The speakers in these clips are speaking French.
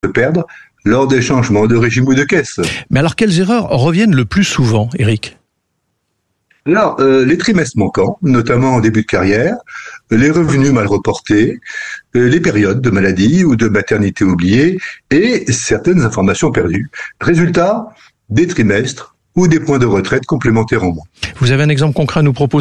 perdre lors des changements de régime ou de caisse. Mais alors, quelles erreurs reviennent le plus souvent, Eric ? Alors, les trimestres manquants, notamment en début de carrière, les revenus mal reportés, les périodes de maladie ou de maternité oubliées et certaines informations perdues. Résultat, des trimestres ou des points de retraite complémentaires en moins. Vous avez un exemple concret à nous proposer ?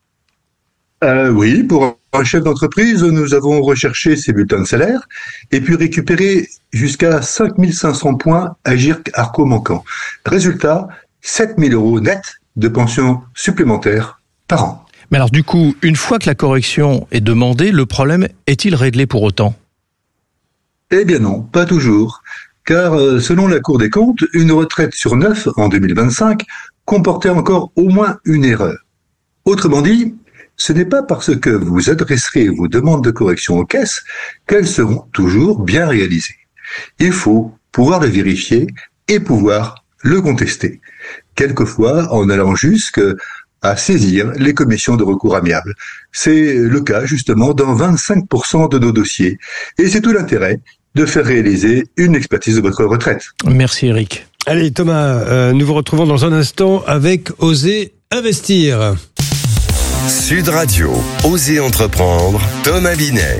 Oui, pour un chef d'entreprise, nous avons recherché ses bulletins de salaire et puis récupéré jusqu'à 5500 points Agirc Arco manquants. Résultat, 7000 € net de pension supplémentaire par an. Mais alors du coup, une fois que la correction est demandée, le problème est-il réglé pour autant ? Eh bien non, pas toujours. Car selon la Cour des comptes, une retraite sur 9 en 2025 comportait encore au moins une erreur. Autrement dit, ce n'est pas parce que vous adresserez vos demandes de correction aux caisses qu'elles seront toujours bien réalisées. Il faut pouvoir le vérifier et pouvoir le contester. Quelquefois en allant jusqu'à saisir les commissions de recours amiables. C'est le cas justement dans 25% de nos dossiers. Et c'est tout l'intérêt de faire réaliser une expertise de votre retraite. Merci Eric. Allez Thomas, nous vous retrouvons dans un instant avec Oser Investir. Sud Radio, Oser Entreprendre, Thomas Binet.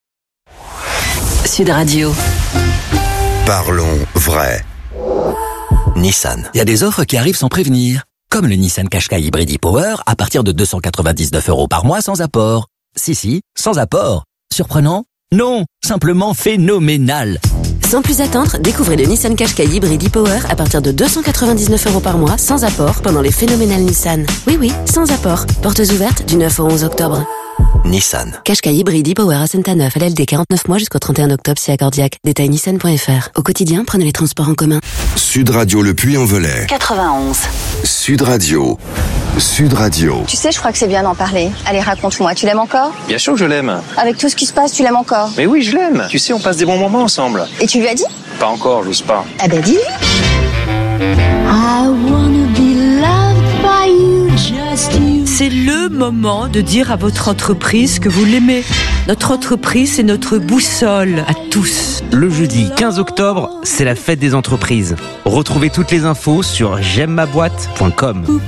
Sud Radio. Parlons vrai. Nissan. Il y a des offres qui arrivent sans prévenir. Comme le Nissan Qashqai Hybrid e-Power à partir de 299 € par mois sans apport. Si, sans apport. Surprenant ? Non, simplement phénoménal. Sans plus attendre, découvrez le Nissan Qashqai Hybrid e-Power à partir de 299 € par mois sans apport pendant les phénoménales Nissan. Oui, sans apport. Portes ouvertes du 9 au 11 octobre. Nissan. Qashqai Hybrid e-Power à Saint-Neuf, LLD 49 mois jusqu'au 31 octobre si accordiaque. Détail nissan.fr. Au quotidien, prenez les transports en commun. Sud Radio Le Puy-en-Velay. 91. Sud Radio. Sud Radio. Tu sais, je crois que c'est bien d'en parler. Allez, raconte-moi, tu l'aimes encore ? Bien sûr que je l'aime. Avec tout ce qui se passe, tu l'aimes encore ? Mais oui, je l'aime. Tu sais, on passe des bons moments ensemble. Et tu lui as dit ? Pas encore, j'ose pas. Ah ben dis-lui. C'est le moment de dire à votre entreprise que vous l'aimez. Notre entreprise, c'est notre boussole à tous. Le jeudi 15 octobre, c'est la fête des entreprises. Retrouvez toutes les infos sur j'aime-ma-boîte.com.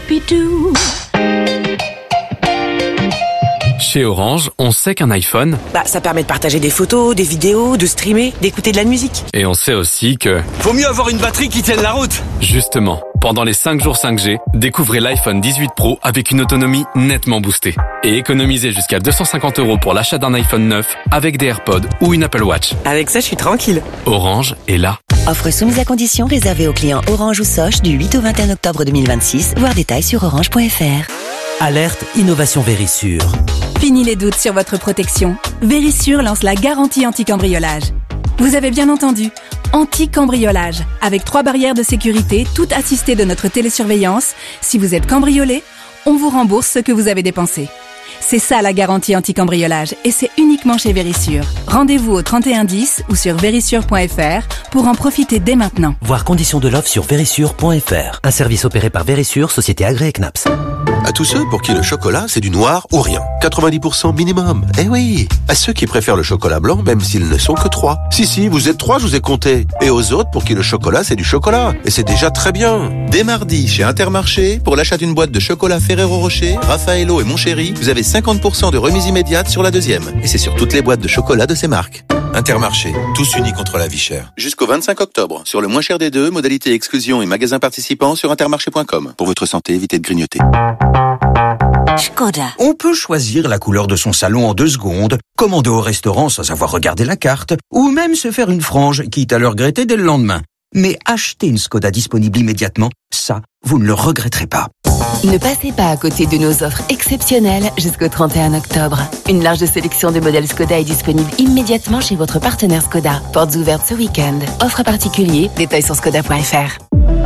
Chez Orange, on sait qu'un iPhone, ça permet de partager des photos, des vidéos, de streamer, d'écouter de la musique. et on sait aussi que, Faut mieux avoir une batterie qui tienne la route. justement, pendant les 5 jours 5G, découvrez l'iPhone 18 Pro avec une autonomie nettement boostée. Et économisez jusqu'à 250 € pour l'achat d'un iPhone 9 avec des AirPods ou une Apple Watch. Avec ça, je suis tranquille. Orange est là. Offre soumise à condition réservée aux clients Orange ou Soch du 8 au 21 octobre 2026. Voir détails sur orange.fr. Alerte Innovation Vérissure. Fini les doutes sur votre protection. Vérissure lance la garantie anti-cambriolage. Vous avez bien entendu, anti-cambriolage. Avec 3 barrières de sécurité, toutes assistées de notre télésurveillance. Si vous êtes cambriolé, on vous rembourse ce que vous avez dépensé. C'est ça la garantie anti-cambriolage et c'est uniquement chez Vérissure. Rendez-vous au 3110 ou sur vérissure.fr pour en profiter dès maintenant. Voir conditions de l'offre sur vérissure.fr. Un service opéré par Vérissure, société agréée CNAPS. À tous ceux pour qui le chocolat c'est du noir ou rien. 90% minimum. Eh oui. À ceux qui préfèrent le chocolat blanc même s'ils ne sont que 3. Si, vous êtes 3, je vous ai compté. Et aux autres pour qui le chocolat c'est du chocolat. Et c'est déjà très bien. Dès mardi, chez Intermarché, pour l'achat d'une boîte de chocolat Ferrero Rocher, Raffaello et Mon Chéri, vous avez 50% de remise immédiate sur la deuxième. Et c'est sur toutes les boîtes de chocolat de ces marques. Intermarché, tous unis contre la vie chère. Jusqu'au 25 octobre, sur le moins cher des deux, modalité exclusion et magasins participants sur intermarché.com. Pour votre santé, évitez de grignoter. Škoda. On peut choisir la couleur de son salon en 2 secondes, commander au restaurant sans avoir regardé la carte, ou même se faire une frange, quitte à le regretter dès le lendemain. Mais acheter une Škoda disponible immédiatement, ça, vous ne le regretterez pas. Ne passez pas à côté de nos offres exceptionnelles jusqu'au 31 octobre. Une large sélection de modèles Škoda est disponible immédiatement chez votre partenaire Škoda. Portes ouvertes ce week-end. Offre particulier, détails sur škoda.fr.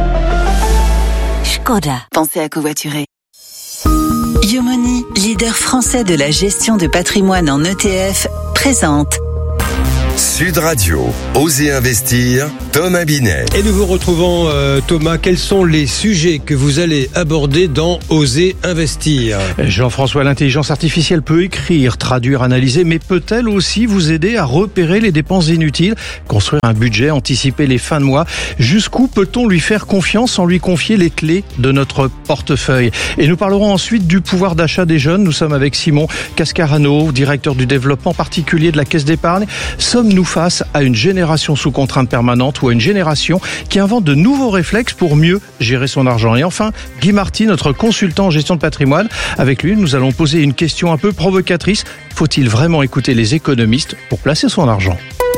Škoda. Pensez à covoiturer. Yomoni, leader français de la gestion de patrimoine en ETF, présente Sud Radio, Osez investir, Thomas Binet. Et nous vous retrouvons, Thomas. Quels sont les sujets que vous allez aborder dans Osez investir? Jean-François, l'intelligence artificielle peut écrire, traduire, analyser, mais peut-elle aussi vous aider à repérer les dépenses inutiles, construire un budget, anticiper les fins de mois? Jusqu'où peut-on lui faire confiance sans lui confier les clés de notre portefeuille? Et nous parlerons ensuite du pouvoir d'achat des jeunes. Nous sommes avec Simon Cascarano, directeur du développement particulier de la Caisse d'épargne. Sommes-nous face à une génération sous contrainte permanente ou à une génération qui invente de nouveaux réflexes pour mieux gérer son argent? Et enfin, Guy Marty, notre consultant en gestion de patrimoine. Avec lui, nous allons poser une question un peu provocatrice. Faut-il vraiment écouter les économistes pour placer son argent?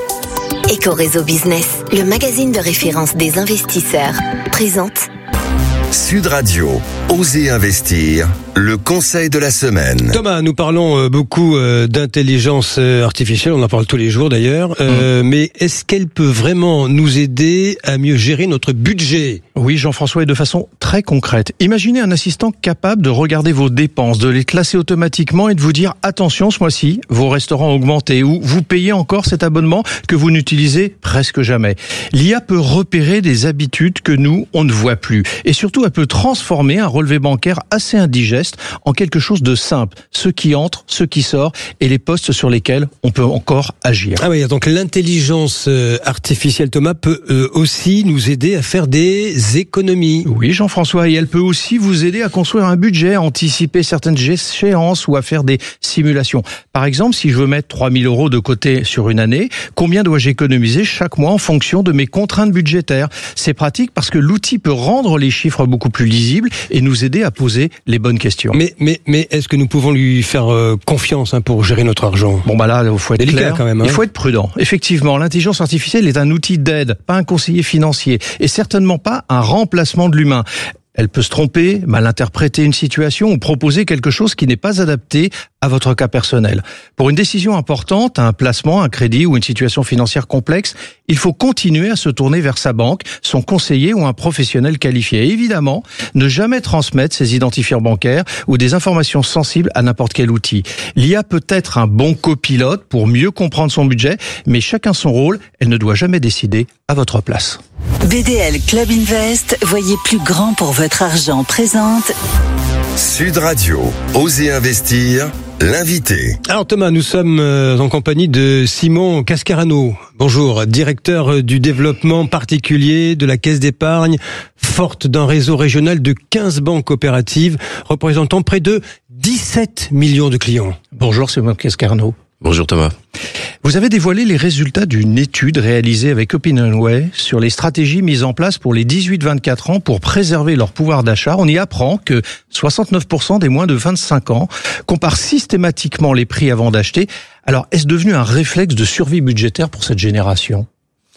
Éco-réseau Business, le magazine de référence des investisseurs, présente Sud Radio, Osez investir, le conseil de la semaine. Thomas, nous parlons beaucoup d'intelligence artificielle, on en parle tous les jours d'ailleurs, mais est-ce qu'elle peut vraiment nous aider à mieux gérer notre budget? Oui, Jean-François, et de façon très concrète. Imaginez un assistant capable de regarder vos dépenses, de les classer automatiquement et de vous dire attention, ce mois-ci, vos restaurants ont augmenté ou vous payez encore cet abonnement que vous n'utilisez presque jamais. L'IA peut repérer des habitudes que nous, on ne voit plus. Et surtout, elle peut transformer un relevé bancaire assez indigeste en quelque chose de simple. Ce qui entre, ce qui sort et les postes sur lesquels on peut encore agir. Ah oui, donc l'intelligence artificielle, Thomas, peut aussi nous aider à faire des économies. Oui, Jean-François, et elle peut aussi vous aider à construire un budget, à anticiper certaines échéances ou à faire des simulations. Par exemple, si je veux mettre 3 000 € de côté sur une année, combien dois-je économiser chaque mois en fonction de mes contraintes budgétaires? C'est pratique parce que l'outil peut rendre les chiffres beaucoup plus lisibles et nous aider à poser les bonnes questions. Mais est-ce que nous pouvons lui faire confiance pour gérer notre argent? Bon là, il faut être délicat clair. Quand même. Il faut être prudent. Effectivement, l'intelligence artificielle est un outil d'aide, pas un conseiller financier, et certainement pas un remplacement de l'humain. Elle peut se tromper, mal interpréter une situation ou proposer quelque chose qui n'est pas adapté à votre cas personnel. Pour une décision importante, un placement, un crédit ou une situation financière complexe, il faut continuer à se tourner vers sa banque, son conseiller ou un professionnel qualifié. Et évidemment, ne jamais transmettre ses identifiants bancaires ou des informations sensibles à n'importe quel outil. L'IA peut être un bon copilote pour mieux comprendre son budget, mais chacun son rôle, elle ne doit jamais décider à votre place. BDL Club Invest, voyez plus grand pour votre argent, présente Sud Radio, Osez investir, l'invité. Alors Thomas, nous sommes en compagnie de Simon Cascarano. Bonjour, directeur du développement particulier de la Caisse d'épargne, forte d'un réseau régional de 15 banques coopératives, représentant près de 17 millions de clients. Bonjour Simon Cascarano. Bonjour Thomas. Vous avez dévoilé les résultats d'une étude réalisée avec Opinionway sur les stratégies mises en place pour les 18-24 ans pour préserver leur pouvoir d'achat. On y apprend que 69% des moins de 25 ans comparent systématiquement les prix avant d'acheter. Alors, est-ce devenu un réflexe de survie budgétaire pour cette génération?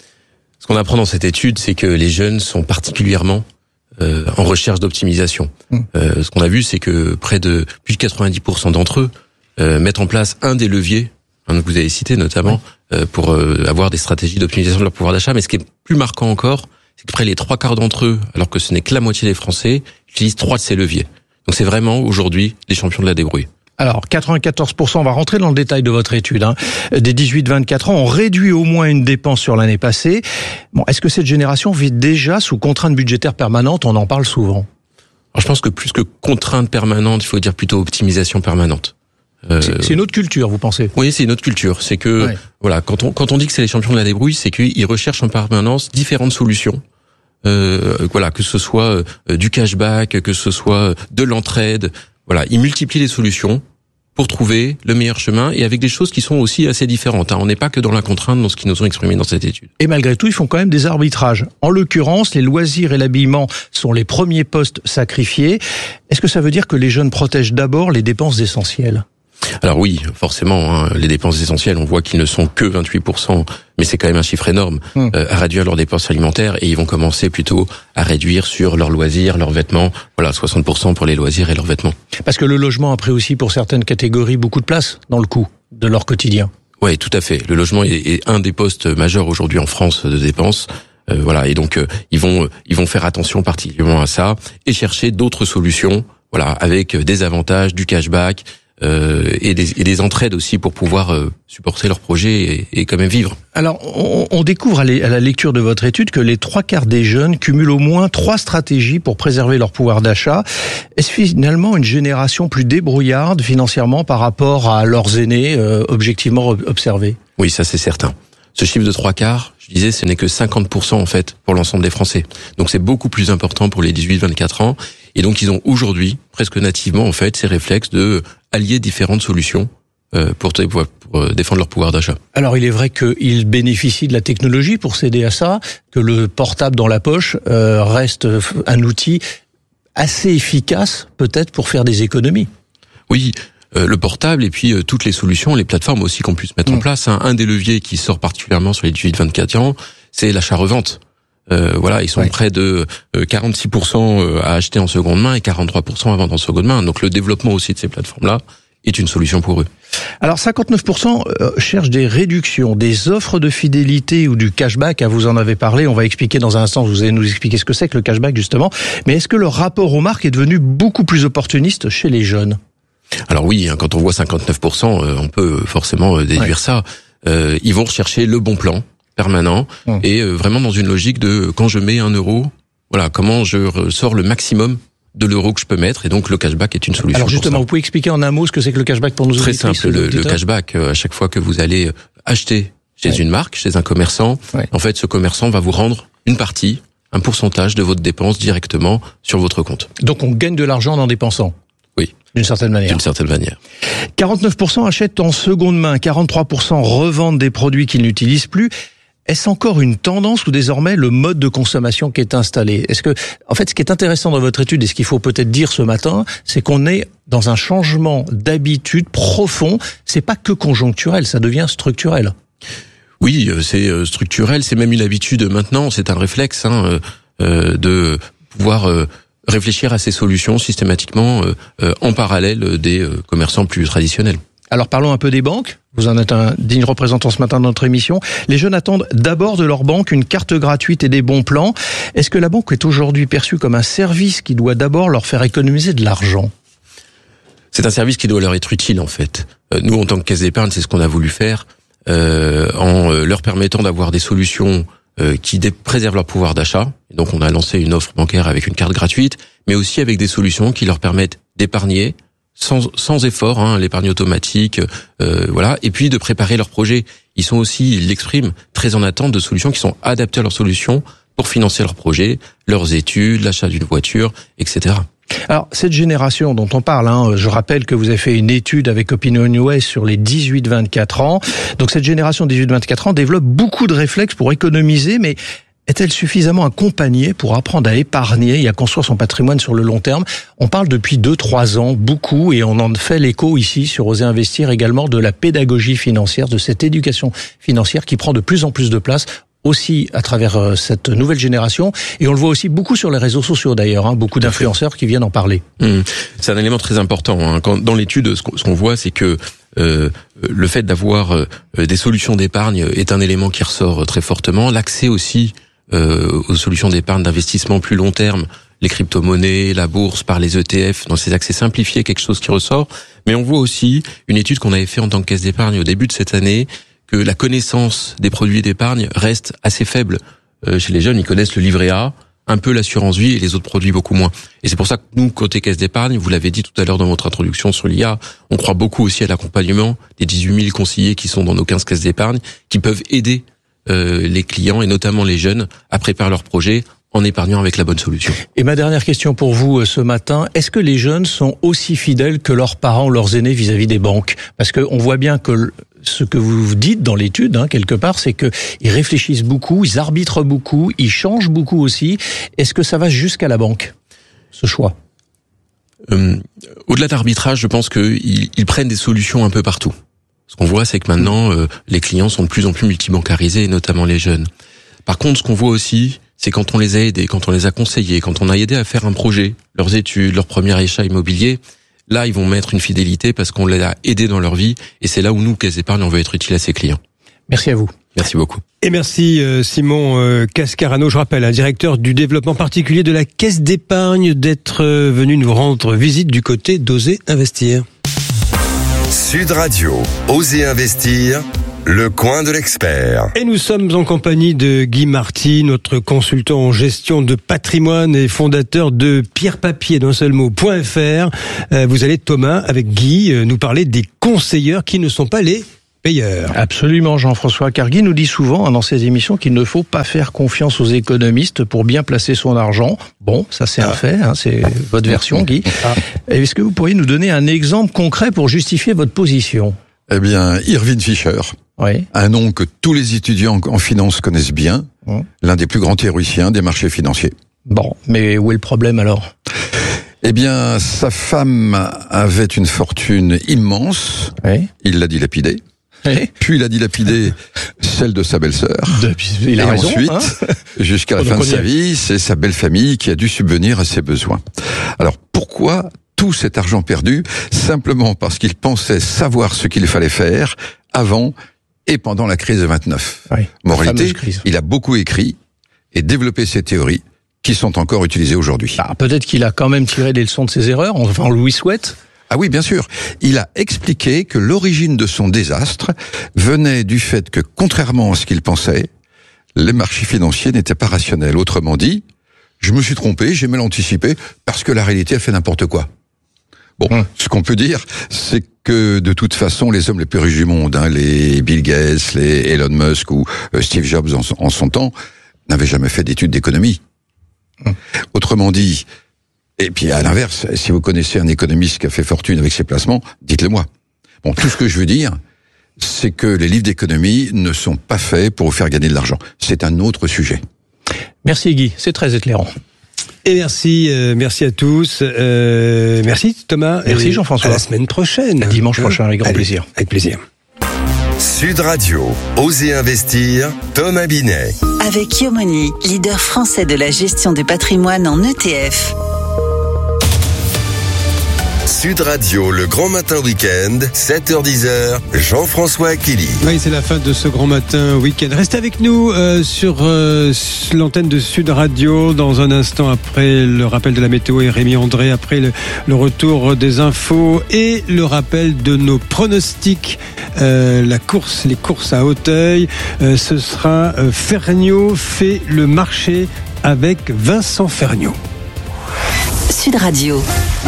Ce qu'on apprend dans cette étude, c'est que les jeunes sont particulièrement en recherche d'optimisation. Ce qu'on a vu, c'est que près de plus de 90% d'entre eux mettent en place un des leviers que vous avez cité notamment, pour avoir des stratégies d'optimisation de leur pouvoir d'achat. Mais ce qui est plus marquant encore, c'est que près les 3/4 d'entre eux, alors que ce n'est que la moitié des Français, utilisent 3 de ces leviers. Donc c'est vraiment aujourd'hui les champions de la débrouille. Alors, 94%, on va rentrer dans le détail de votre étude, des 18-24 ans ont réduit au moins une dépense sur l'année passée. Bon, est-ce que cette génération vit déjà sous contrainte budgétaire permanente? On en parle souvent. Alors, je pense que plus que contrainte permanente, il faut dire plutôt optimisation permanente. C'est une autre culture, vous pensez? Oui, c'est une autre culture. C'est que, voilà, quand on dit que c'est les champions de la débrouille, c'est qu'ils recherchent en permanence différentes solutions. Voilà, que ce soit du cashback, que ce soit de l'entraide. Voilà, ils multiplient les solutions pour trouver le meilleur chemin et avec des choses qui sont aussi assez différentes. On n'est pas que dans la contrainte dans ce qu'ils nous ont exprimé dans cette étude. Et malgré tout, ils font quand même des arbitrages. En l'occurrence, les loisirs et l'habillement sont les premiers postes sacrifiés. Est-ce que ça veut dire que les jeunes protègent d'abord les dépenses essentielles? Alors oui, forcément, les dépenses essentielles, on voit qu'ils ne sont que 28%, mais c'est quand même un chiffre énorme, à réduire leurs dépenses alimentaires, et ils vont commencer plutôt à réduire sur leurs loisirs, leurs vêtements, 60% pour les loisirs et leurs vêtements. Parce que le logement a pris aussi pour certaines catégories beaucoup de place dans le coût de leur quotidien. Oui, tout à fait. Le logement est un des postes majeurs aujourd'hui en France de dépenses. Et donc ils vont faire attention particulièrement à ça et chercher d'autres solutions, avec des avantages, du cashback, et des entraides aussi pour pouvoir supporter leur projet et quand même vivre. Alors, on découvre à la lecture de votre étude que les 3/4 des jeunes cumulent au moins 3 stratégies pour préserver leur pouvoir d'achat. Est-ce finalement une génération plus débrouillarde financièrement par rapport à leurs aînés objectivement observés? Oui, ça c'est certain. Ce chiffre de 3/4, je disais, ce n'est que 50% en fait pour l'ensemble des Français. Donc c'est beaucoup plus important pour les 18-24 ans. Et donc ils ont aujourd'hui, presque nativement en fait, ces réflexes de allier différentes solutions pour défendre leur pouvoir d'achat. Alors il est vrai qu'ils bénéficient de la technologie pour s'aider à ça, que le portable dans la poche reste un outil assez efficace peut-être pour faire des économies. Oui. Le portable et puis toutes les solutions, les plateformes aussi qu'on puisse mettre en place. Un des leviers qui sort particulièrement sur les 18-24 ans, c'est l'achat-revente. Voilà, ils sont près de 46% à acheter en seconde main et 43% à vendre en seconde main. Donc le développement aussi de ces plateformes-là est une solution pour eux. Alors 59% cherchent des réductions, des offres de fidélité ou du cashback. Vous en avez parlé, on va expliquer dans un instant, vous allez nous expliquer ce que c'est que le cashback justement. Mais est-ce que le rapport aux marques est devenu beaucoup plus opportuniste chez les jeunes ? Alors oui, quand on voit 59%, on peut forcément déduire ça. Ils vont rechercher le bon plan permanent et vraiment dans une logique de quand je mets 1 euro, voilà, comment je sors le maximum de l'euro que je peux mettre, et donc le cashback est une solution. Alors justement, vous pouvez expliquer en un mot ce que c'est que le cashback pour nos auditrices? Très simple, le cashback, à chaque fois que vous allez acheter chez une marque, chez un commerçant, en fait ce commerçant va vous rendre une partie, un pourcentage de votre dépense directement sur votre compte. Donc on gagne de l'argent en dépensant? Oui. D'une certaine manière. D'une certaine manière. 49% achètent en seconde main, 43% revendent des produits qu'ils n'utilisent plus. Est-ce encore une tendance ou désormais le mode de consommation qui est installé? Est-ce que, en fait, ce qui est intéressant dans votre étude et ce qu'il faut peut-être dire ce matin, c'est qu'on est dans un changement d'habitude profond. C'est pas que conjoncturel, ça devient structurel. Oui, c'est structurel, c'est même une habitude maintenant, c'est un réflexe de pouvoir réfléchir à ces solutions systématiquement en parallèle des commerçants plus traditionnels. Alors parlons un peu des banques. Vous en êtes un digne représentant ce matin dans notre émission. Les jeunes attendent d'abord de leur banque une carte gratuite et des bons plans. Est-ce que la banque est aujourd'hui perçue comme un service qui doit d'abord leur faire économiser de l'argent? C'est un service qui doit leur être utile en fait. Nous, en tant que caisse d'épargne, c'est ce qu'on a voulu faire en leur permettant d'avoir des solutions qui préservent leur pouvoir d'achat. Et donc on a lancé une offre bancaire avec une carte gratuite, mais aussi avec des solutions qui leur permettent d'épargner sans effort, l'épargne automatique, voilà, et puis de préparer leur projet. Ils sont aussi, ils l'expriment, très en attente de solutions qui sont adaptées à leurs solutions pour financer leurs projets, leurs études, l'achat d'une voiture, etc. Alors, cette génération dont on parle, je rappelle que vous avez fait une étude avec OpinionWay sur les 18-24 ans. Donc, cette génération 18-24 ans développe beaucoup de réflexes pour économiser, mais est-elle suffisamment accompagnée pour apprendre à épargner et à construire son patrimoine sur le long terme? On parle depuis 2-3 ans beaucoup, et on en fait l'écho ici sur Oser Investir également, de la pédagogie financière, de cette éducation financière qui prend de plus en plus de place aussi à travers cette nouvelle génération, et on le voit aussi beaucoup sur les réseaux sociaux d'ailleurs, beaucoup d'influenceurs qui viennent en parler. C'est un élément très important. Dans l'étude, ce qu'on voit, c'est que le fait d'avoir des solutions d'épargne est un élément qui ressort très fortement. L'accès aussi aux solutions d'épargne d'investissement plus long terme, les crypto-monnaies, la bourse par les ETF, dans ces accès simplifiés, quelque chose qui ressort. Mais on voit aussi une étude qu'on avait fait en tant que caisse d'épargne au début de cette année, que la connaissance des produits d'épargne reste assez faible. Chez les jeunes, ils connaissent le livret A, un peu l'assurance vie et les autres produits beaucoup moins. Et c'est pour ça que nous, côté caisse d'épargne, vous l'avez dit tout à l'heure dans votre introduction sur l'IA, on croit beaucoup aussi à l'accompagnement des 18 000 conseillers qui sont dans nos 15 caisses d'épargne, qui peuvent aider les clients et notamment les jeunes à préparer leur projet en épargnant avec la bonne solution. Et ma dernière question pour vous ce matin, est-ce que les jeunes sont aussi fidèles que leurs parents ou leurs aînés vis-à-vis des banques? Parce que on voit bien que ce que vous dites dans l'étude, quelque part, c'est que ils réfléchissent beaucoup, ils arbitrent beaucoup, ils changent beaucoup aussi. Est-ce que ça va jusqu'à la banque, ce choix? Au-delà d'arbitrage, je pense qu'ils prennent des solutions un peu partout. Ce qu'on voit, c'est que maintenant, les clients sont de plus en plus multibancarisés, et notamment les jeunes. Par contre, ce qu'on voit aussi, c'est quand on les a aidés, quand on les a conseillés, quand on a aidé à faire un projet, leurs études, leur premier achat immobilier, là, ils vont mettre une fidélité parce qu'on les a aidés dans leur vie, et c'est là où nous, Caisse d'Épargne, on veut être utile à ces clients. Merci à vous. Merci beaucoup. Et merci Simon Cascarano, je rappelle, directeur du développement particulier de la Caisse d'Épargne, d'être venu nous rendre visite du côté d'Oser Investir. Sud Radio, Osez investir, le coin de l'expert. Et nous sommes en compagnie de Guy Marty, notre consultant en gestion de patrimoine et fondateur de Pierre-Papier d'un seul mot.fr. Vous allez, Thomas, avec Guy, nous parler des conseilleurs qui ne sont pas les payeurs. Absolument, Jean-François, car Guy nous dit souvent dans ses émissions qu'il ne faut pas faire confiance aux économistes pour bien placer son argent. Bon, ça c'est un fait, c'est votre version, Guy. Est-ce que vous pourriez nous donner un exemple concret pour justifier votre position ? Eh bien, Irving Fisher, un nom que tous les étudiants en finance connaissent bien, l'un des plus grands théoriciens des marchés financiers. Bon, mais où est le problème alors ? Eh bien, sa femme avait une fortune immense, il l'a dilapidée. Puis il a dilapidé celle de sa belle-sœur. Il a raison, ensuite, jusqu'à la fin de sa vie, c'est sa belle famille qui a dû subvenir à ses besoins. Alors pourquoi tout cet argent perdu? Simplement parce qu'il pensait savoir ce qu'il fallait faire avant et pendant la crise de 29. Moralité, il a beaucoup écrit et développé ses théories qui sont encore utilisées aujourd'hui. Peut-être qu'il a quand même tiré des leçons de ses erreurs, enfin on lui souhaite. Ah oui, bien sûr. Il a expliqué que l'origine de son désastre venait du fait que, contrairement à ce qu'il pensait, les marchés financiers n'étaient pas rationnels. Autrement dit, je me suis trompé, j'ai mal anticipé, parce que la réalité a fait n'importe quoi. Bon, ce qu'on peut dire, c'est que de toute façon, les hommes les plus riches du monde, les Bill Gates, les Elon Musk ou Steve Jobs en son temps, n'avaient jamais fait d'études d'économie. Autrement dit, et puis à l'inverse, si vous connaissez un économiste qui a fait fortune avec ses placements, dites-le moi. Bon, tout ce que je veux dire, c'est que les livres d'économie ne sont pas faits pour vous faire gagner de l'argent. C'est un autre sujet. Merci Guy, c'est très éclairant. Et merci à tous. Merci Thomas. Merci Jean-François. À la semaine prochaine. À dimanche prochain, avec grand plaisir. Avec plaisir. Sud Radio, Osez investir, Thomas Binet. Avec Yomoni, leader français de la gestion de patrimoine en ETF. Sud Radio, le grand matin week-end, 7h-10h, Jean-François Akili. Oui, c'est la fin de ce grand matin week-end. Restez avec nous sur l'antenne de Sud Radio. Dans un instant, après le rappel de la météo et Rémi André, après le retour des infos et le rappel de nos pronostics. Les courses à Auteuil. Ce sera Ferniaud fait le marché avec Vincent Ferniaud. Sud Radio.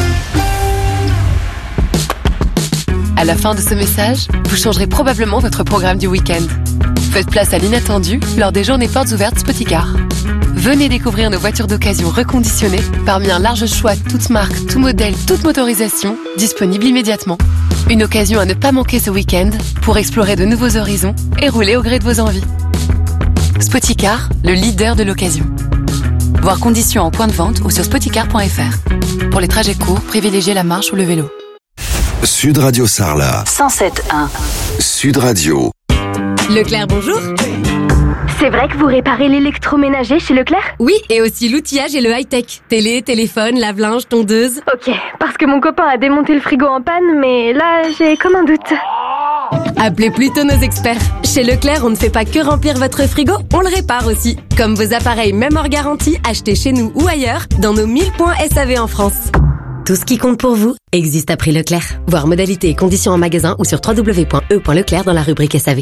À la fin de ce message, vous changerez probablement votre programme du week-end. Faites place à l'inattendu lors des journées portes ouvertes Spoticar. Venez découvrir nos voitures d'occasion reconditionnées parmi un large choix toutes marques, tout modèle, toute motorisation, disponible immédiatement. Une occasion à ne pas manquer ce week-end pour explorer de nouveaux horizons et rouler au gré de vos envies. Spoticar, le leader de l'occasion. Voir conditions en point de vente ou sur spoticar.fr. Pour les trajets courts, privilégiez la marche ou le vélo. Sud Radio Sarlat. 107.1. Sud Radio. Leclerc, bonjour. C'est vrai que vous réparez l'électroménager chez Leclerc ? Oui, et aussi l'outillage et le high-tech. Télé, téléphone, lave-linge, tondeuse. Ok, parce que mon copain a démonté le frigo en panne, mais là, j'ai comme un doute. Appelez plutôt nos experts. Chez Leclerc, on ne fait pas que remplir votre frigo, on le répare aussi. Comme vos appareils, même hors garantie, achetés chez nous ou ailleurs, dans nos 1000 points SAV en France. Tout ce qui compte pour vous existe à prix Leclerc. Voir modalités et conditions en magasin ou sur www.e.leclerc dans la rubrique SAV.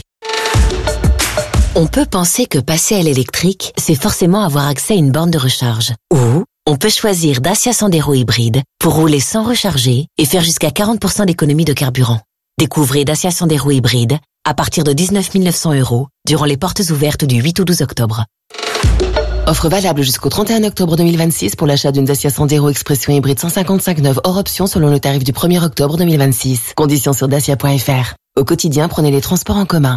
On peut penser que passer à l'électrique, c'est forcément avoir accès à une borne de recharge. Ou on peut choisir Dacia Sandero hybride pour rouler sans recharger et faire jusqu'à 40% d'économie de carburant. Découvrez Dacia Sandero hybride à partir de 19 900 € durant les portes ouvertes du 8 au 12 octobre. Offre valable jusqu'au 31 octobre 2026 pour l'achat d'une Dacia Sandero Expression hybride 155 neuve hors option selon le tarif du 1er octobre 2026. Conditions sur dacia.fr. Au quotidien, prenez les transports en commun.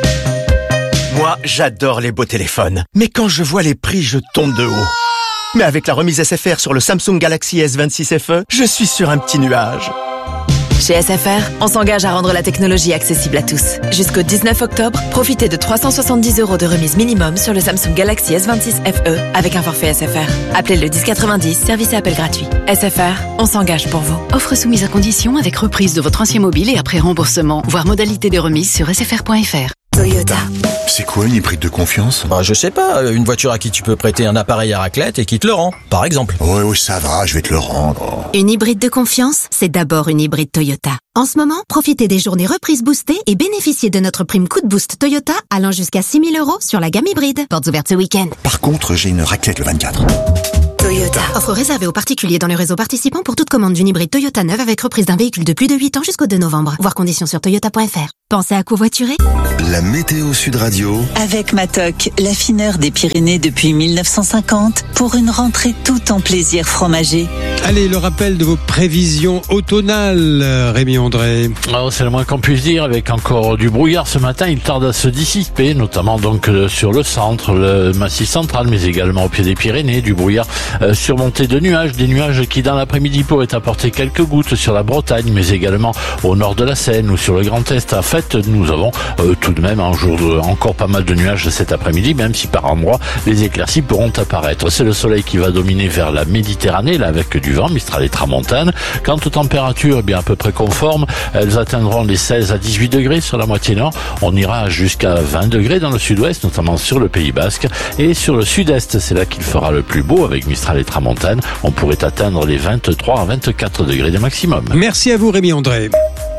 Moi, j'adore les beaux téléphones. Mais quand je vois les prix, je tombe de haut. Mais avec la remise SFR sur le Samsung Galaxy S26 FE, je suis sur un petit nuage. Chez SFR, on s'engage à rendre la technologie accessible à tous. Jusqu'au 19 octobre, profitez de 370 € de remise minimum sur le Samsung Galaxy S26 FE avec un forfait SFR. Appelez le 1090, service et appel gratuit. SFR, on s'engage pour vous. Offre soumise à condition avec reprise de votre ancien mobile et après remboursement. Voir modalité des remises sur sfr.fr. Toyota. C'est quoi une hybride de confiance ? Je sais pas, une voiture à qui tu peux prêter un appareil à raclette et qui te le rend, par exemple. Oui, ça va, je vais te le rendre. Une hybride de confiance, c'est d'abord une hybride Toyota. En ce moment, profitez des journées reprises boostées et bénéficiez de notre prime coup de boost Toyota allant jusqu'à 6 000 € sur la gamme hybride. Portes ouvertes ce week-end. Par contre, j'ai une raclette le 24. Toyota. Offre réservée aux particuliers dans le réseau participant pour toute commande d'une hybride Toyota neuve avec reprise d'un véhicule de plus de 8 ans jusqu'au 2 novembre. Voir conditions sur toyota.fr. Pensez à covoiturer ? La météo Sud Radio. Avec Matok, l'affineur des Pyrénées depuis 1950, pour une rentrée tout en plaisir fromager. Allez, le rappel de vos prévisions automnales, Rémi André. C'est le moins qu'on puisse dire, avec encore du brouillard ce matin, il tarde à se dissiper, notamment donc sur le centre, le massif central, mais également au pied des Pyrénées, du brouillard surmonté de nuages, des nuages qui dans l'après-midi pourraient apporter quelques gouttes sur la Bretagne, mais également au nord de la Seine ou sur le Grand Est. En fait, nous avons tout de même un jour encore pas mal de nuages cet après-midi, même si par endroits les éclaircies pourront apparaître. C'est le soleil qui va dominer vers la Méditerranée, là avec du vent, Mistral et Tramontane. Quant aux températures, bien à peu près conformes, elles atteindront les 16 à 18 degrés sur la moitié nord. On ira jusqu'à 20 degrés dans le sud-ouest, notamment sur le Pays Basque, et sur le sud-est, c'est là qu'il fera le plus beau avec Mistral et Tramontane. On pourrait atteindre les 23 à 24 degrés de maximum. Merci à vous, Rémi André.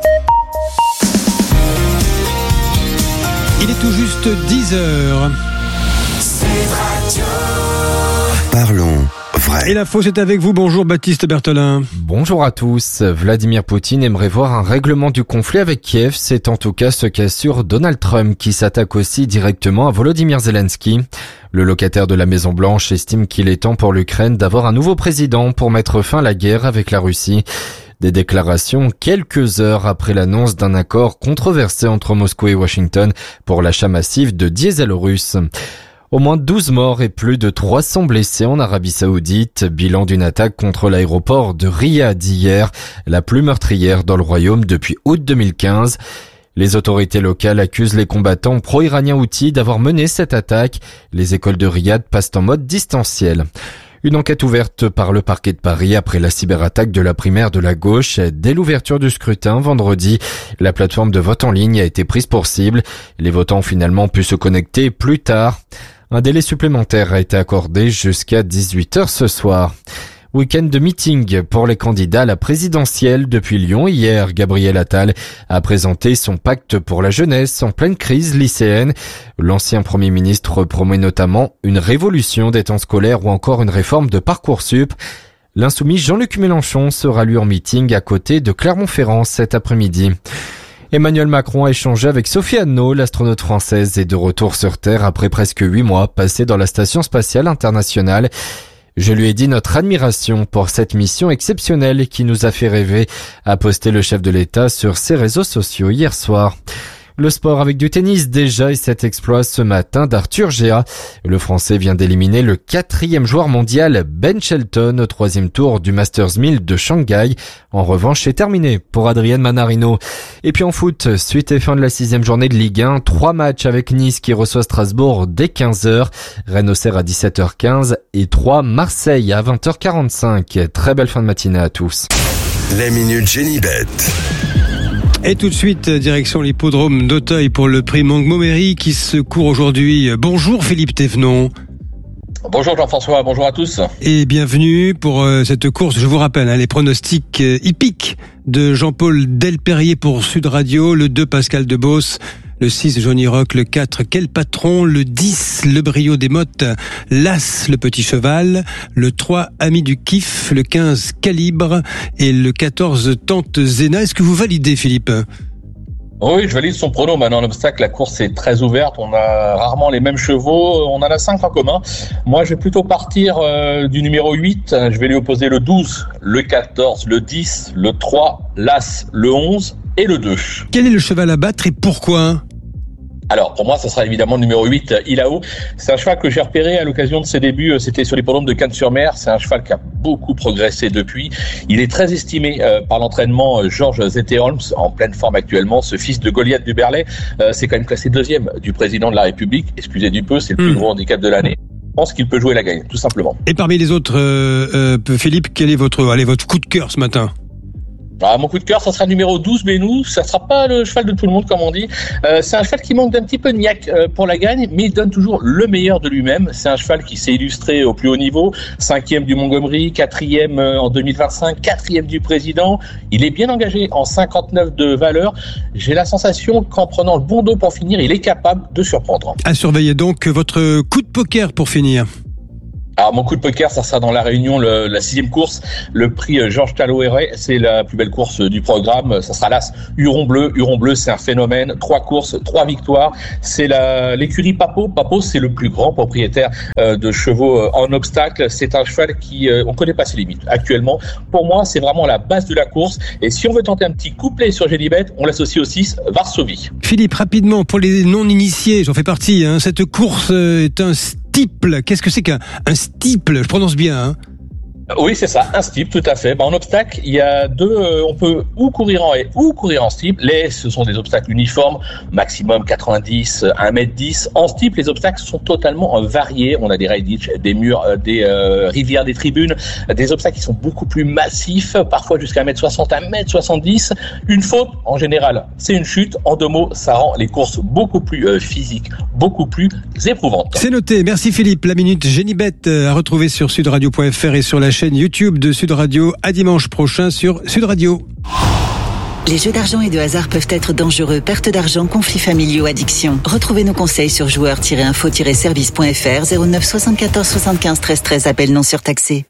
Il est tout juste 10h. Parlons vrai. Et l'info, c'est avec vous. Bonjour Baptiste Berthelin. Bonjour à tous. Vladimir Poutine aimerait voir un règlement du conflit avec Kiev. C'est en tout cas ce qu'assure Donald Trump, qui s'attaque aussi directement à Volodymyr Zelensky. Le locataire de la Maison Blanche estime qu'il est temps pour l'Ukraine d'avoir un nouveau président pour mettre fin à la guerre avec la Russie. Des déclarations quelques heures après l'annonce d'un accord controversé entre Moscou et Washington pour l'achat massif de diesel russe. Au moins 12 morts et plus de 300 blessés en Arabie Saoudite, bilan d'une attaque contre l'aéroport de Riyad hier, la plus meurtrière dans le royaume depuis août 2015. Les autorités locales accusent les combattants pro-iraniens houthis d'avoir mené cette attaque. Les écoles de Riyad passent en mode distanciel. Une enquête ouverte par le parquet de Paris après la cyberattaque de la primaire de la gauche. Dès l'ouverture du scrutin vendredi, la plateforme de vote en ligne a été prise pour cible. Les votants ont finalement pu se connecter plus tard. Un délai supplémentaire a été accordé jusqu'à 18h ce soir. Week-end de meeting pour les candidats à la présidentielle depuis Lyon. Hier, Gabriel Attal a présenté son pacte pour la jeunesse en pleine crise lycéenne. L'ancien Premier ministre promet notamment une révolution des temps scolaires ou encore une réforme de Parcoursup. L'insoumis Jean-Luc Mélenchon sera lui en meeting à côté de Clermont-Ferrand cet après-midi. Emmanuel Macron a échangé avec Sophie Anneau, l'astronaute française, est de retour sur Terre après presque 8 mois passés dans la Station spatiale internationale. Je lui ai dit notre admiration pour cette mission exceptionnelle qui nous a fait rêver, a posté le chef de l'État sur ses réseaux sociaux hier soir. Le sport avec du tennis déjà et cet exploit ce matin d'Arthur Géa. Le Français vient d'éliminer le 4e joueur mondial Ben Shelton au 3e tour du Masters 1000 de Shanghai. En revanche, c'est terminé pour Adrien Manarino. Et puis en foot, suite et fin de la 6e journée de Ligue 1, 3 matchs avec Nice qui reçoit Strasbourg dès 15h, Rennes-Auxerre à 17h15 et 3 Marseille à 20h45. Très belle fin de matinée à tous. La Minute Génibet. Et tout de suite, direction l'hippodrome d'Auteuil pour le prix Montgomery qui se court aujourd'hui. Bonjour Philippe Thévenon. Bonjour Jean-François, bonjour à tous. Et bienvenue pour cette course. Je vous rappelle les pronostics hippiques de Jean-Paul Delperrier pour Sud Radio, le 2 Pascal Debos, le 6 Johnny Rock, le 4 Quel Patron, le 10 Le Brio des Mottes, l'As le Petit Cheval, le 3 Ami du Kiff, le 15 Calibre et le 14 Tante Zéna. Est-ce que vous validez Philippe ? Oui, je valide son prono. Maintenant, l'obstacle, la course est très ouverte. On a rarement les mêmes chevaux. On en a 5 en commun. Moi, je vais plutôt partir du numéro 8. Je vais lui opposer le 12, le 14, le 10, le 3, l'As, le 11 et le 2. Quel est le cheval à battre et pourquoi ? Alors, pour moi, ça sera évidemment le numéro 8, Ilaho. C'est un cheval que j'ai repéré à l'occasion de ses débuts. C'était sur l'hippodrome de Cannes-sur-Mer. C'est un cheval qui a beaucoup progressé depuis. Il est très estimé par l'entraînement Georges Zetterholms, en pleine forme actuellement. Ce fils de Goliath du Berlay, c'est quand même classé 2e du président de la République. Excusez du peu, c'est le plus gros handicap de l'année. Je pense qu'il peut jouer la gagne, tout simplement. Et parmi les autres, Philippe, quel est votre coup de cœur ce matin ? Mon coup de cœur, ça sera le numéro 12, Benou. Ça sera pas le cheval de tout le monde, comme on dit. C'est un cheval qui manque d'un petit peu de niaque pour la gagne, mais il donne toujours le meilleur de lui-même. C'est un cheval qui s'est illustré au plus haut niveau. 5e du Montgomery, 4e en 2025, 4e du président. Il est bien engagé en 59 de valeur. J'ai la sensation qu'en prenant le bon dos pour finir, il est capable de surprendre. À surveiller donc votre coup de poker pour finir. Alors, mon coup de poker, ça sera dans la Réunion, la 6e course, le prix Georges Taloéré. C'est la plus belle course du programme. Ça sera l'As Huron Bleu. Huron Bleu, c'est un phénomène. 3 courses, 3 victoires. C'est l'écurie Papo. Papo, c'est le plus grand propriétaire de chevaux en obstacle. C'est un cheval qui, on connaît pas ses limites. Actuellement, pour moi, c'est vraiment la base de la course. Et si on veut tenter un petit couplet sur Gélibet, on l'associe au 6, Varsovie. Philippe, rapidement, pour les non-initiés, j'en fais partie, cette course est un steeple. Qu'est-ce que c'est qu'un steeple? Je prononce bien, Oui, c'est ça, un steeple, tout à fait. En obstacle, il y a deux, on peut ou courir en haie ou courir en steeple. Les haies, ce sont des obstacles uniformes, maximum 90, 1m10. En steeple, les obstacles sont totalement variés. On a des rail ditch, des murs, des rivières, des tribunes, des obstacles qui sont beaucoup plus massifs, parfois jusqu'à 1m60, 1m70. Une faute, en général, c'est une chute. En 2 mots, ça rend les courses beaucoup plus physiques, beaucoup plus éprouvantes. C'est noté. Merci Philippe. La minute Gélibet à retrouver sur sudradio.fr et sur la chaîne YouTube de Sud Radio. À dimanche prochain sur Sud Radio. Les jeux d'argent et de hasard peuvent être dangereux. Perte d'argent, conflits familiaux, addiction. Retrouvez nos conseils sur joueurs-info-service.fr 09 74 75 13 13. Appel non surtaxé.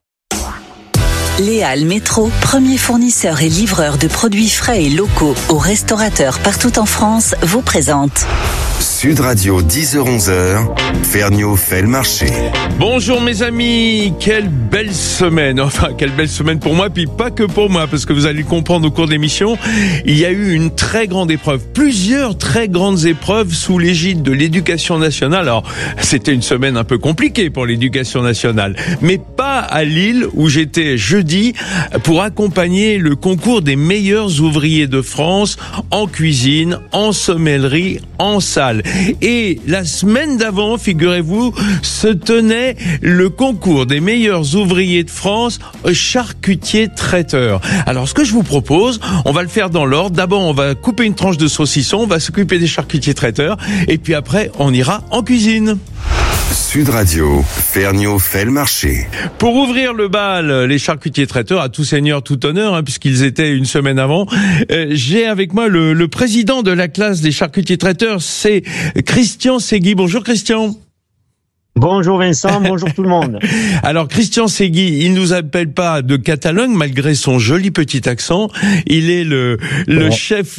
Léal Métro, premier fournisseur et livreur de produits frais et locaux aux restaurateurs partout en France, vous présente Sud Radio, 10h-11h, Ferniaud fait le marché. Bonjour mes amis, quelle belle semaine, enfin quelle belle semaine pour moi, puis pas que pour moi, parce que vous allez le comprendre au cours de l'émission, il y a eu une très grande épreuve, plusieurs très grandes épreuves sous l'égide de l'éducation nationale. Alors c'était une semaine un peu compliquée pour l'éducation nationale, mais pas à Lille où j'étais jeudi pour accompagner le concours des meilleurs ouvriers de France en cuisine, en sommellerie, en salle. Et la semaine d'avant, figurez-vous, se tenait le concours des meilleurs ouvriers de France charcutier-traiteur. Alors, ce que je vous propose, on va le faire dans l'ordre. D'abord, on va couper une tranche de saucisson, on va s'occuper des charcutiers-traiteurs, et puis après, on ira en cuisine. Sud Radio, Ferniaud fait le marché. Pour ouvrir le bal, les charcutiers-traiteurs, à tout seigneur, tout honneur, puisqu'ils étaient une semaine avant, j'ai avec moi le président de la classe des charcutiers-traiteurs, c'est Christian Segui. Bonjour Christian. Bonjour Vincent, bonjour tout le monde. Alors Christian Segui, il nous appelle pas de Catalogne malgré son joli petit accent. Il est le chef,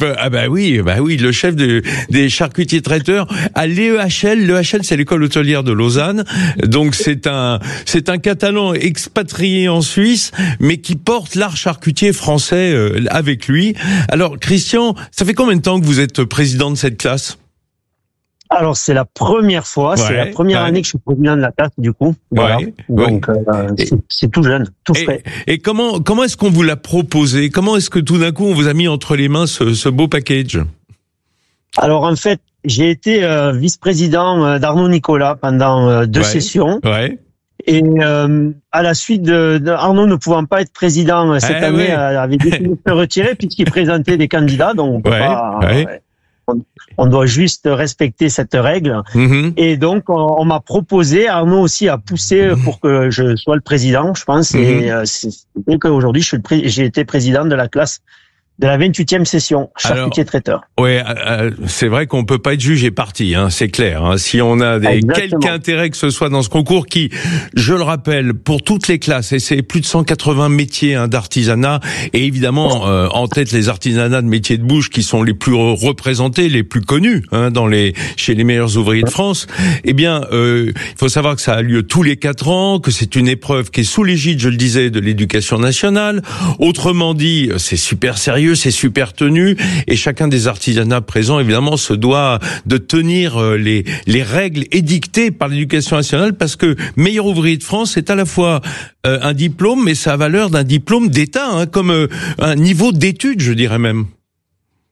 le chef des charcutiers traiteurs à l'EHL. L'EHL, c'est l'école hôtelière de Lausanne. Donc c'est un Catalan expatrié en Suisse, mais qui porte l'art charcutier français avec lui. Alors Christian, ça fait combien de temps que vous êtes président de cette classe ? Alors, c'est la première fois, c'est la première année que je suis président de la classe, du coup. Voilà. Donc, c'est tout jeune, tout frais. Et comment est-ce qu'on vous l'a proposé? Comment est-ce que tout d'un coup, on vous a mis entre les mains ce beau package? Alors, en fait, j'ai été vice-président d'Arnaud Nicolas pendant 2 sessions. Ouais. Et à la suite de Arnaud ne pouvant pas être président cette année, avait décidé de se retirer puisqu'il présentait des candidats, donc on peut pas... On doit juste respecter cette règle. Et donc, on m'a proposé, Arnaud aussi a poussé pour que je sois le président, je pense. Et c'est qu'aujourd'hui, j'ai été président de la classe de la 28e session, charcutier-traiteur. C'est vrai qu'on peut pas être jugé parti, c'est clair. Si on a quelque intérêt que ce soit dans ce concours qui, je le rappelle, pour toutes les classes, et c'est plus de 180 métiers d'artisanat, et évidemment en tête les artisanats de métiers de bouche qui sont les plus représentés, les plus connus chez les meilleurs ouvriers de France. Eh bien, il faut savoir que ça a lieu tous les 4 ans, que c'est une épreuve qui est sous l'égide, je le disais, de l'éducation nationale. Autrement dit, c'est super sérieux, c'est super tenu, et chacun des artisanats présents, évidemment, se doit de tenir les règles édictées par l'éducation nationale, parce que meilleur ouvrier de France, c'est à la fois un diplôme, mais ça a valeur d'un diplôme d'État, comme un niveau d'études, je dirais même.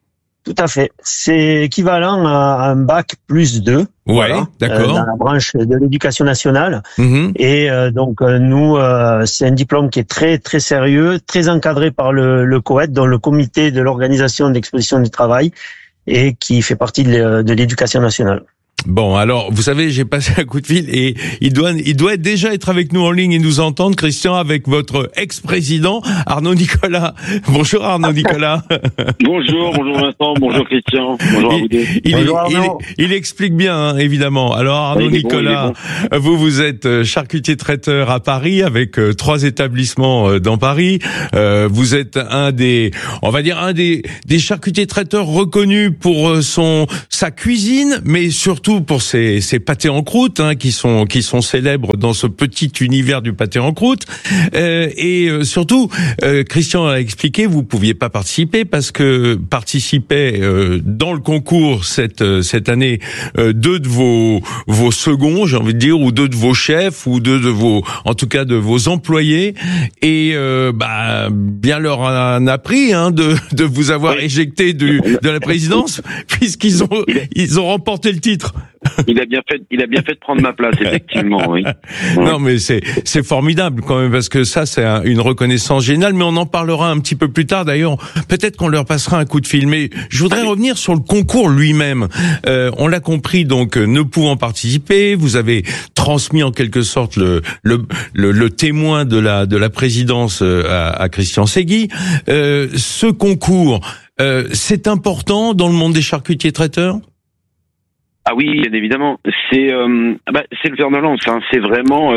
Tout à fait. C'est équivalent à un bac plus 2. Ouais, d'accord. Dans la branche de l'éducation nationale. Et donc nous, c'est un diplôme qui est très très sérieux, très encadré par le COET, dans le comité de l'organisation de l'exposition du travail, et qui fait partie de l'éducation nationale. Bon, alors, vous savez, j'ai passé un coup de fil et il doit déjà être avec nous en ligne et nous entendre, Christian, avec votre ex-président, Arnaud Nicolas. Bonjour Arnaud Nicolas. Bonjour Vincent, bonjour Christian, bonjour à vous deux. Il explique bien, hein, évidemment. Alors Arnaud Nicolas, vous êtes charcutier traiteur à Paris avec 3 établissements dans Paris. Vous êtes un des charcutiers traiteurs reconnus pour sa cuisine, mais surtout pour ses pâtés en croûte, hein, qui sont célèbres dans ce petit univers du pâté en croûte. Et surtout, Christian a expliqué, vous pouviez pas participer parce que participaient dans le concours cette année 2 de vos seconds, j'ai envie de dire, ou 2 de vos chefs, ou 2 de vos, en tout cas de vos employés. Et bien leur en a pris, hein, de vous avoir éjecté de la présidence, puisqu'ils ont remporté le titre. Il a bien fait de prendre ma place, effectivement, oui. Non, mais c'est formidable quand même, parce que ça, c'est une reconnaissance géniale, mais on en parlera un petit peu plus tard. D'ailleurs, peut-être qu'on leur passera un coup de fil. Mais je voudrais revenir sur le concours lui-même. On l'a compris, donc, ne pouvant participer, vous avez transmis en quelque sorte le témoin de la présidence à Christian Segui. Ce concours, c'est important dans le monde des charcutiers traiteurs? Ah oui, bien évidemment. C'est le fer de lance. Hein. C'est vraiment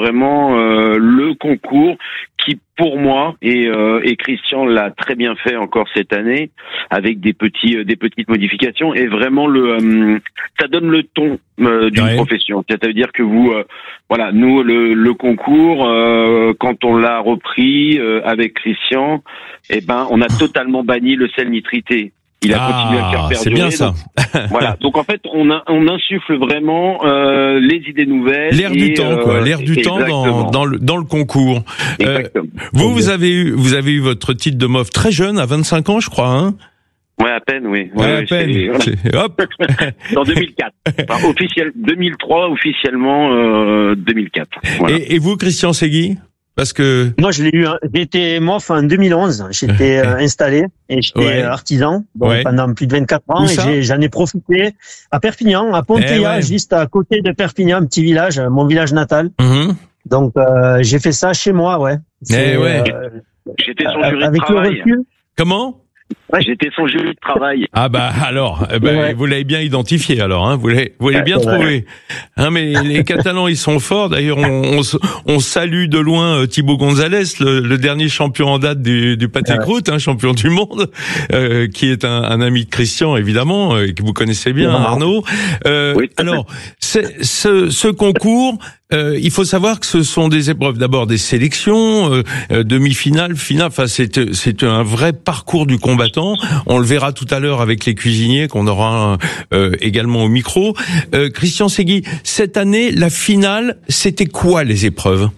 le concours qui, pour moi, et Christian l'a très bien fait encore cette année, avec des petites modifications, et vraiment ça donne le ton d'une profession. Ça veut dire que vous, nous le concours, quand on l'a repris avec Christian, on a totalement banni le sel nitrité. Il a continué à le faire perdurer. C'est bien ça. Donc, voilà. Donc en fait, on insuffle vraiment les idées nouvelles. L'air du temps, quoi. L'air du temps dans le concours. Vous avez eu votre titre de MOF très jeune, à 25 ans, je crois, hein. Ouais, à peine, oui. Ouais, à peine. Hop. En 2004. Enfin, 2003, officiellement 2004. Voilà. Et vous, Christian Segui? Parce que moi je l'ai eu, j'étais MOF en 2011, j'étais installé et j'étais artisan pendant plus de 24 ans. Et j'en ai profité à Perpignan, à Pontéa, juste à côté de Perpignan, un petit village, mon village natal. Donc j'ai fait ça chez moi, J'étais son jury de travail. Comment? Ouais, j'étais son jury de travail. Ah bah alors, vous l'avez bien identifié alors, hein, vous l'avez bien trouvé. Hein, mais les Catalans ils sont forts. D'ailleurs, on salue de loin Thibaut Gonzalez, le dernier champion en date du pâté croûte, hein, champion du monde, qui est un ami de Christian évidemment, que vous connaissez bien, Arnaud. Alors, ce concours. Il faut savoir que ce sont des épreuves, d'abord des sélections, demi-finale, finale. Enfin, c'est un vrai parcours du combattant. On le verra tout à l'heure avec les cuisiniers qu'on aura également au micro. Christian Segui, cette année, la finale, c'était quoi les épreuves?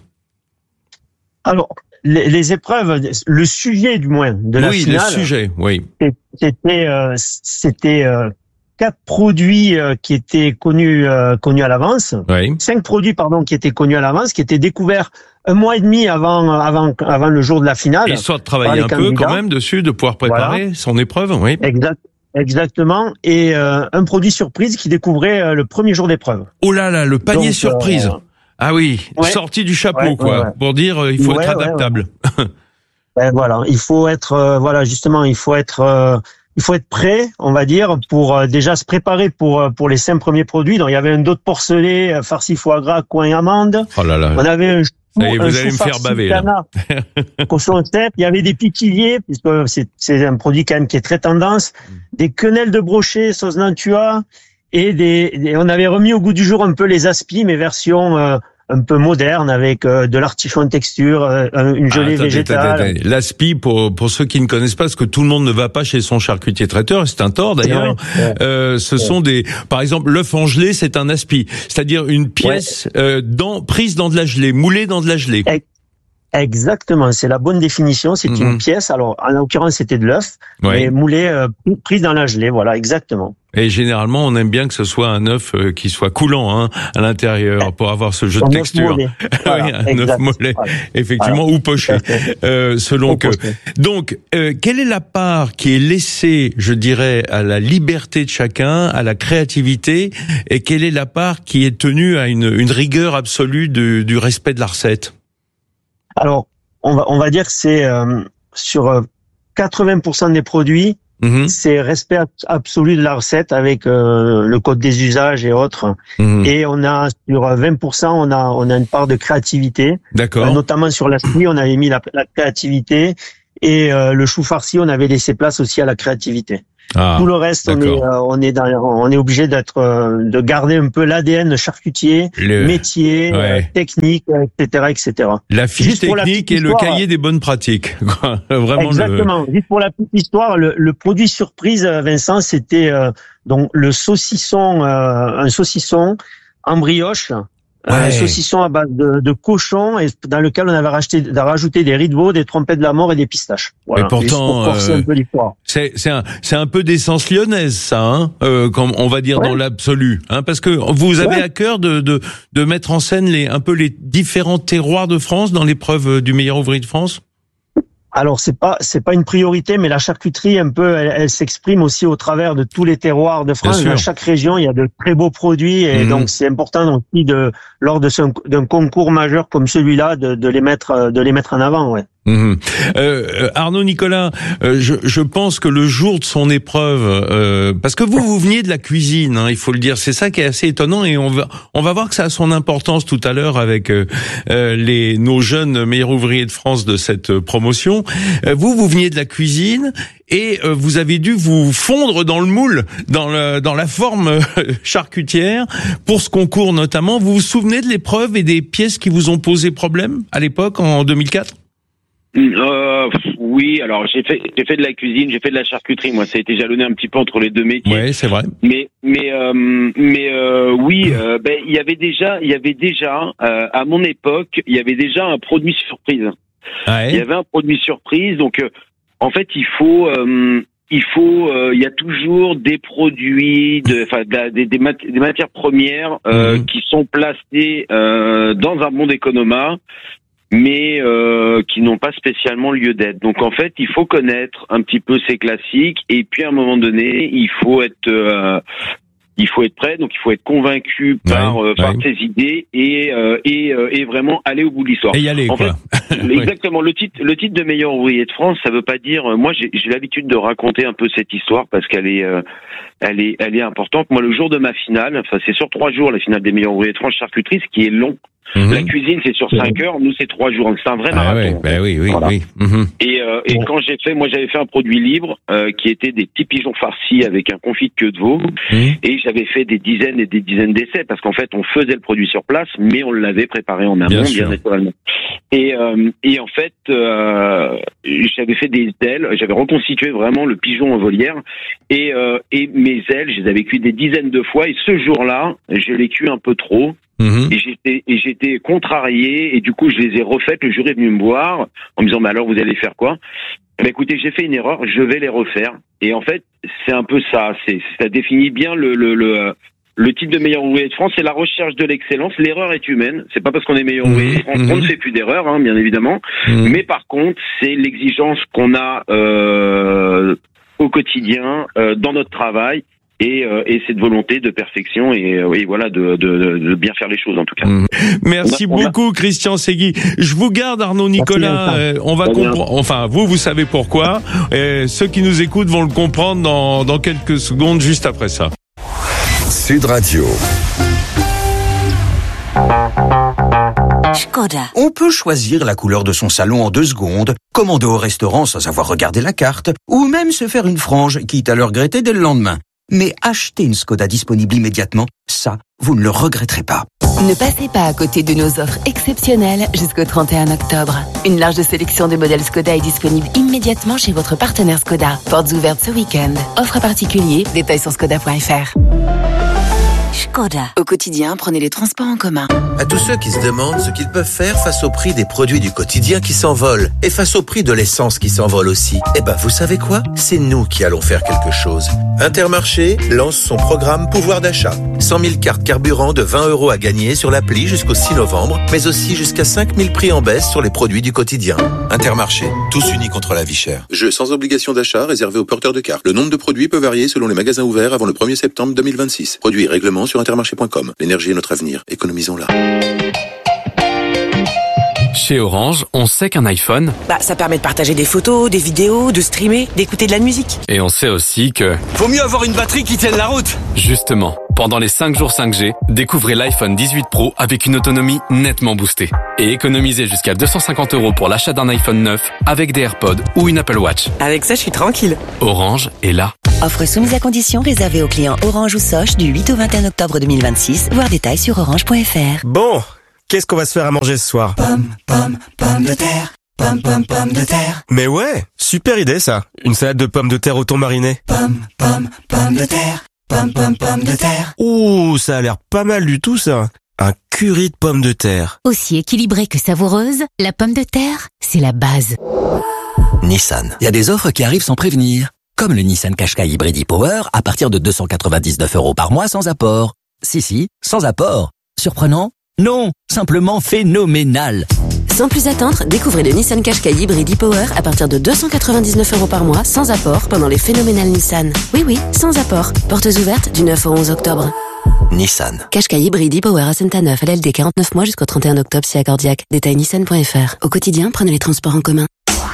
Alors, les épreuves, le sujet du moins de la finale. Oui, le sujet, oui. C'était 4 produits qui étaient connus à l'avance. 5 produits, qui étaient connus à l'avance, qui étaient découverts 1 mois et demi avant le jour de la finale. Histoire de travailler un peu quand même dessus, de pouvoir préparer son épreuve, oui. Exactement. Et un produit surprise qui découvrait le premier jour d'épreuve. Oh là là, le panier surprise. Ah oui, sorti du chapeau, pour dire il faut être adaptable. Voilà, il faut être il faut être prêt, on va dire, pour déjà se préparer pour les 5 premiers produits. Donc il y avait un dos de porcelet, farci foie gras, coin amande. Oh là là. On avait un vous allez me faire baver là. Cochon steppe. Il y avait des piquilliers, puisque c'est un produit quand même qui est très tendance. Des quenelles de brochet, sauce Nantua, et on avait remis au goût du jour un peu les aspis, mais version un peu moderne, avec de l'artichaut en texture, une gelée végétale. L'aspi, pour ceux qui ne connaissent pas, parce que tout le monde ne va pas chez son charcutier traiteur, c'est un tort d'ailleurs. Ce sont par exemple, l'œuf en gelée, c'est un aspi, c'est-à-dire une pièce prise dans de la gelée, moulée dans de la gelée. Exactement, c'est la bonne définition. C'est une pièce. Alors, en l'occurrence, c'était de l'œuf, mais moulé, pris dans la gelée. Voilà, exactement. Et généralement, on aime bien que ce soit un œuf qui soit coulant à l'intérieur pour avoir ce jeu de texture. Voilà, oui, un œuf mollet, effectivement, ou poché, selon que. Donc, quelle est la part qui est laissée, je dirais, à la liberté de chacun, à la créativité, et quelle est la part qui est tenue à une rigueur absolue du respect de la recette? Alors, on va dire que c'est sur 80% des produits, c'est respect absolu de la recette avec le code des usages et autres. Et on a sur 20%, on a une part de créativité. D'accord. Notamment sur la scie, on avait mis la créativité, et le chou farci, on avait laissé place aussi à la créativité. Tout le reste, on est obligé de garder un peu l'ADN charcutier, métier, technique, etc. La fiche technique et le cahier des bonnes pratiques. Vraiment. Exactement. Juste pour la petite histoire, le produit surprise, Vincent, c'était donc le saucisson, un saucisson en brioche. Un saucisson à base de cochon, et dans lequel on avait rajouté des riz de veau, des trompettes de la mort et des pistaches. Voilà. Et pourtant, un peu l'histoire. C'est un peu d'essence lyonnaise, ça, comme on va dire dans l'absolu, parce que vous avez à cœur de mettre en scène un peu les différents terroirs de France dans l'épreuve du meilleur ouvrier de France. Alors c'est pas une priorité, mais la charcuterie un peu, elle s'exprime aussi au travers de tous les terroirs de France. Dans chaque région, il y a de très beaux produits, et donc c'est important aussi lors d'un concours majeur comme celui-là de les mettre en avant. Arnaud Nicolas, je pense que le jour de son épreuve, parce que vous veniez de la cuisine, il faut le dire, c'est ça qui est assez étonnant, et on va voir que ça a son importance tout à l'heure avec nos jeunes meilleurs ouvriers de France de cette promotion. Vous veniez de la cuisine, et vous avez dû vous fondre dans le moule, dans la forme charcutière pour ce concours notamment. Vous vous souvenez de l'épreuve et des pièces qui vous ont posé problème à l'époque, en 2004? Oui, alors j'ai fait de la cuisine, j'ai fait de la charcuterie. Moi, ça a été jalonné un petit peu entre les deux métiers. Ouais, c'est vrai. Mais oui, il y avait déjà à mon époque, il y avait déjà un produit surprise. Il y avait un produit surprise, donc en fait, il y a toujours des produits, des matières premières qui sont placées dans un bon d'économa, mais qui n'ont pas spécialement lieu d'être. Donc en fait, il faut connaître un petit peu ces classiques, et puis à un moment donné, il faut être prêt, donc il faut être convaincu par ses idées, et vraiment aller au bout de l'histoire. Et y aller, quoi. Exactement. Le titre de meilleur ouvrier de France, ça veut pas dire. Moi, j'ai l'habitude de raconter un peu cette histoire parce qu'elle est importante. Moi, le jour de ma finale, c'est sur 3 jours, la finale des meilleurs ouvriers de France charcuterie, ce qui est long. La cuisine, c'est sur 5 heures, nous c'est 3 jours, donc c'est un vrai marathon. Oui. Et quand j'avais fait un produit libre qui était des petits pigeons farcis avec un confit de queue de veau, et j'avais fait des dizaines et des dizaines d'essais, parce qu'en fait on faisait le produit sur place, mais on l'avait préparé en amont, bien naturellement. Et en fait, j'avais fait des ailes, j'avais reconstitué vraiment le pigeon en volière, et mes ailes, je les avais cuites des dizaines de fois, et ce jour-là, je les cuis un peu trop. Et j'étais contrarié, et du coup je les ai refaites. Le jury est venu me voir en me disant mais alors vous allez faire quoi? Écoutez, j'ai fait une erreur, je vais les refaire. Et en fait c'est un peu ça, ça définit bien le titre de meilleur ouvrier de France, c'est la recherche de l'excellence. L'erreur est humaine, c'est pas parce qu'on est meilleur ouvrier, on ne fait plus d'erreurs, bien évidemment, mais par contre c'est l'exigence qu'on a au quotidien dans notre travail. Et cette volonté de perfection, et voilà, de bien faire les choses, en tout cas. Merci beaucoup, Christian Segui. Je vous garde, Arnaud Nicolas. On va comprendre. Enfin, vous savez pourquoi. Ceux qui nous écoutent vont le comprendre dans quelques secondes, juste après ça. Sud Radio. Škoda. On peut choisir la couleur de son salon en 2 secondes, commander au restaurant sans avoir regardé la carte, ou même se faire une frange, quitte à le regretter dès le lendemain. Mais acheter une Škoda disponible immédiatement, ça, vous ne le regretterez pas. Ne passez pas à côté de nos offres exceptionnelles jusqu'au 31 octobre. Une large sélection de modèles Škoda est disponible immédiatement chez votre partenaire Škoda. Portes ouvertes ce week-end. Offre particulier, détails sur škoda.fr. Skoda. Au quotidien, prenez les transports en commun. À tous ceux qui se demandent ce qu'ils peuvent faire face au prix des produits du quotidien qui s'envolent et face au prix de l'essence qui s'envole aussi, vous savez quoi ? C'est nous qui allons faire quelque chose. Intermarché lance son programme pouvoir d'achat. 100 000 cartes carburant de 20 € à gagner sur l'appli jusqu'au 6 novembre, mais aussi jusqu'à 5 000 prix en baisse sur les produits du quotidien. Intermarché, tous unis contre la vie chère. Jeu sans obligation d'achat réservé aux porteurs de cartes. Le nombre de produits peut varier selon les magasins ouverts avant le 1er septembre 2026. Produits et règlements sur intermarché.com. L'énergie est notre avenir. Économisons-la. Chez Orange, on sait qu'un iPhone... ça permet de partager des photos, des vidéos, de streamer, d'écouter de la musique. Et on sait aussi que... Faut mieux avoir une batterie qui tienne la route. Justement, pendant les 5 jours 5G, découvrez l'iPhone 18 Pro avec une autonomie nettement boostée. Et économisez jusqu'à 250 € pour l'achat d'un iPhone 9 avec des AirPods ou une Apple Watch. Avec ça, je suis tranquille. Orange est là. Offre soumise à condition réservée aux clients Orange ou Soch du 8 au 21 octobre 2026. Voir détails sur orange.fr. Bon, qu'est-ce qu'on va se faire à manger ce soir ? Pomme de terre. Pomme de terre. Mais ouais, super idée ça. Une salade de pommes de terre au thon mariné. Pomme de terre. Pomme de terre. Ouh, ça a l'air pas mal du tout ça. Un curry de pommes de terre. Aussi équilibrée que savoureuse, la pomme de terre, c'est la base. Nissan, il y a des offres qui arrivent sans prévenir. Comme le Nissan Qashqai Hybrid e-Power à partir de 299 € par mois sans apport. Si, sans apport. Surprenant ? Non, simplement phénoménal. Sans plus attendre, découvrez le Nissan Qashqai Hybrid e-Power à partir de 299 € par mois sans apport pendant les phénoménales Nissan. Oui, sans apport. Portes ouvertes du 9 au 11 octobre. Nissan. Qashqai Hybrid e-Power à Saint-Neuf, LLD 49 mois jusqu'au 31 octobre si accordiaque. Détail nissan.fr. Au quotidien, prenez les transports en commun.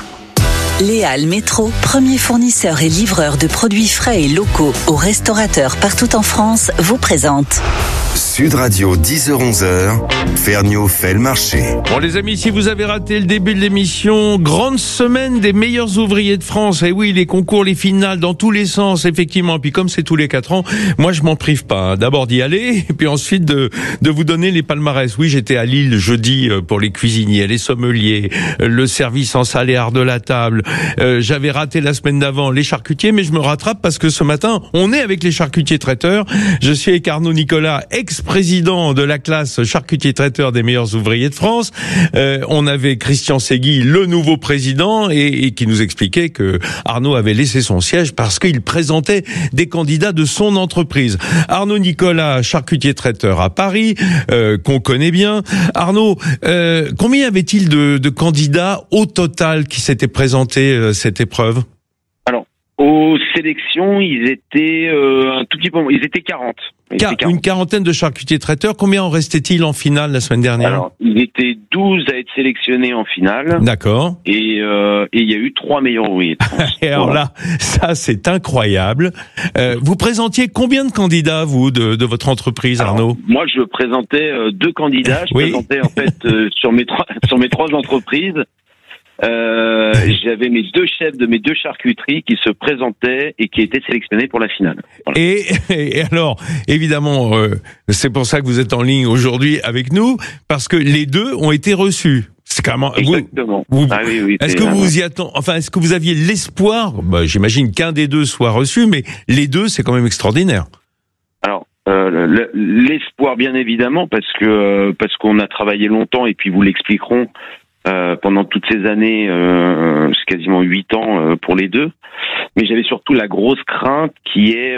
Léal Métro, premier fournisseur et livreur de produits frais et locaux aux restaurateurs partout en France, vous présente Sud Radio, 10h-11h, Ferniaud fait le marché. Bon les amis, si vous avez raté le début de l'émission, grande semaine des meilleurs ouvriers de France. Et oui, les concours, les finales dans tous les sens, effectivement. Puis comme c'est tous les 4 ans, moi je m'en prive pas. D'abord d'y aller, et puis ensuite de vous donner les palmarès. Oui, j'étais à Lille jeudi pour les cuisiniers, les sommeliers, le service en salle et art de la table. J'avais raté la semaine d'avant les charcutiers, mais je me rattrape parce que ce matin, on est avec les charcutiers traiteurs. Je suis avec Arnaud Nicolas, ex-président de la classe charcutier traiteur des meilleurs ouvriers de France. On avait Christian Segui, le nouveau président, et qui nous expliquait que Arnaud avait laissé son siège parce qu'il présentait des candidats de son entreprise. Arnaud Nicolas, charcutier traiteur à Paris, qu'on connaît bien. Arnaud, combien y avait-il de candidats au total qui s'étaient présentés cette épreuve? Alors, aux sélections, ils étaient un tout petit peu, ils étaient 40. Une quarantaine de charcutiers traiteurs. Combien en restait-il en finale la semaine dernière? Alors, ils étaient 12 à être sélectionnés en finale. D'accord. Et il y a eu 3 meilleurs ouvriers de France. Et alors là, ça c'est incroyable. Vous présentiez combien de candidats, vous, de votre entreprise, Arnaud? Moi, je présentais 2 candidats. Je présentais en fait sur mes 3 entreprises. J'avais mes 2 chefs de mes 2 charcuteries qui se présentaient et qui étaient sélectionnés pour la finale. Voilà. Et alors, évidemment, c'est pour ça que vous êtes en ligne aujourd'hui avec nous, parce que les 2 ont été reçus. C'est carrément. Exactement. Oui, est-ce que vous y attendez, est-ce que vous aviez l'espoir, j'imagine qu'un des 2 soit reçu, mais les 2, c'est quand même extraordinaire. Alors, l'espoir, bien évidemment, parce qu'on a travaillé longtemps, et puis vous l'expliquerons, pendant toutes ces années, c'est quasiment 8 ans pour les 2. Mais j'avais surtout la grosse crainte qui est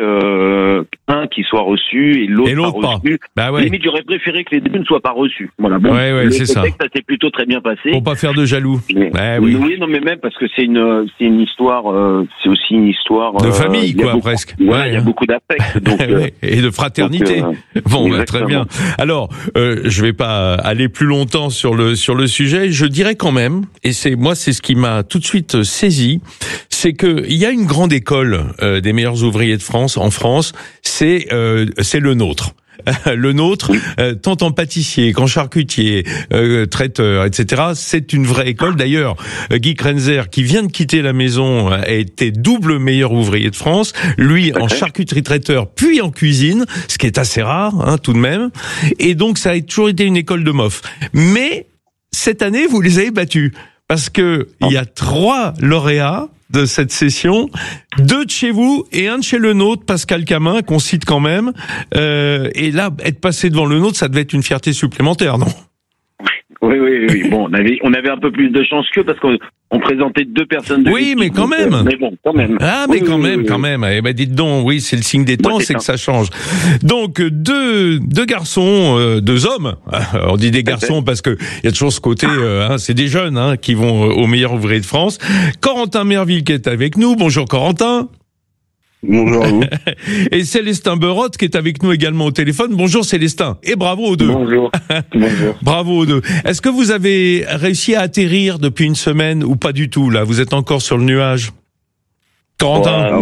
un qui soit reçu et l'autre pas reçu. Bah ouais. Limite, j'aurais préféré que les 2 ne soient pas reçus. Voilà. Bon, c'est ça. Ça s'est plutôt très bien passé. Pour pas faire de jaloux. Oui, non, mais même parce que c'est une histoire, c'est aussi une histoire de famille, quoi, presque. Ouais, il y a beaucoup d'affect, donc et de fraternité. Très bien. Alors, je vais pas aller plus longtemps sur le sujet. Je dirais quand même, et c'est ce qui m'a tout de suite saisi, c'est que il y a une grande école des meilleurs ouvriers de France en France, c'est le nôtre. Le nôtre, tant en pâtissier qu'en charcutier, traiteur, etc. C'est une vraie école. D'ailleurs, Guy Krenzer, qui vient de quitter la maison, a été double meilleur ouvrier de France. Lui, en charcuterie traiteur, puis en cuisine, ce qui est assez rare, tout de même. Et donc, ça a toujours été une école de MOF. Mais cette année, vous les avez battus. Parce que il y a 3 lauréats de cette session. 2 de chez vous et 1 de chez le nôtre, Pascal Camin, qu'on cite quand même. Et là, être passé devant le nôtre, ça devait être une fierté supplémentaire, non? Oui. Bon, on avait un peu plus de chance qu'eux parce qu'on présentait 2 personnes de Oui, mais quand même. Mais bon, quand même. Ah, mais quand même. Eh ben, dites donc, oui, c'est le signe des temps, c'est que ça change. Donc, deux garçons, 2 hommes. On dit des garçons parce que il y a toujours ce côté, c'est des jeunes, qui vont au meilleur ouvrier de France. Corentin Merville qui est avec nous. Bonjour, Corentin. Bonjour à vous. Et Célestin Berotte qui est avec nous également au téléphone. Bonjour Célestin. Et bravo aux 2. Bonjour. Bravo aux 2. Est-ce que vous avez réussi à atterrir depuis une semaine ou pas du tout là? Vous êtes encore sur le nuage? Corentin?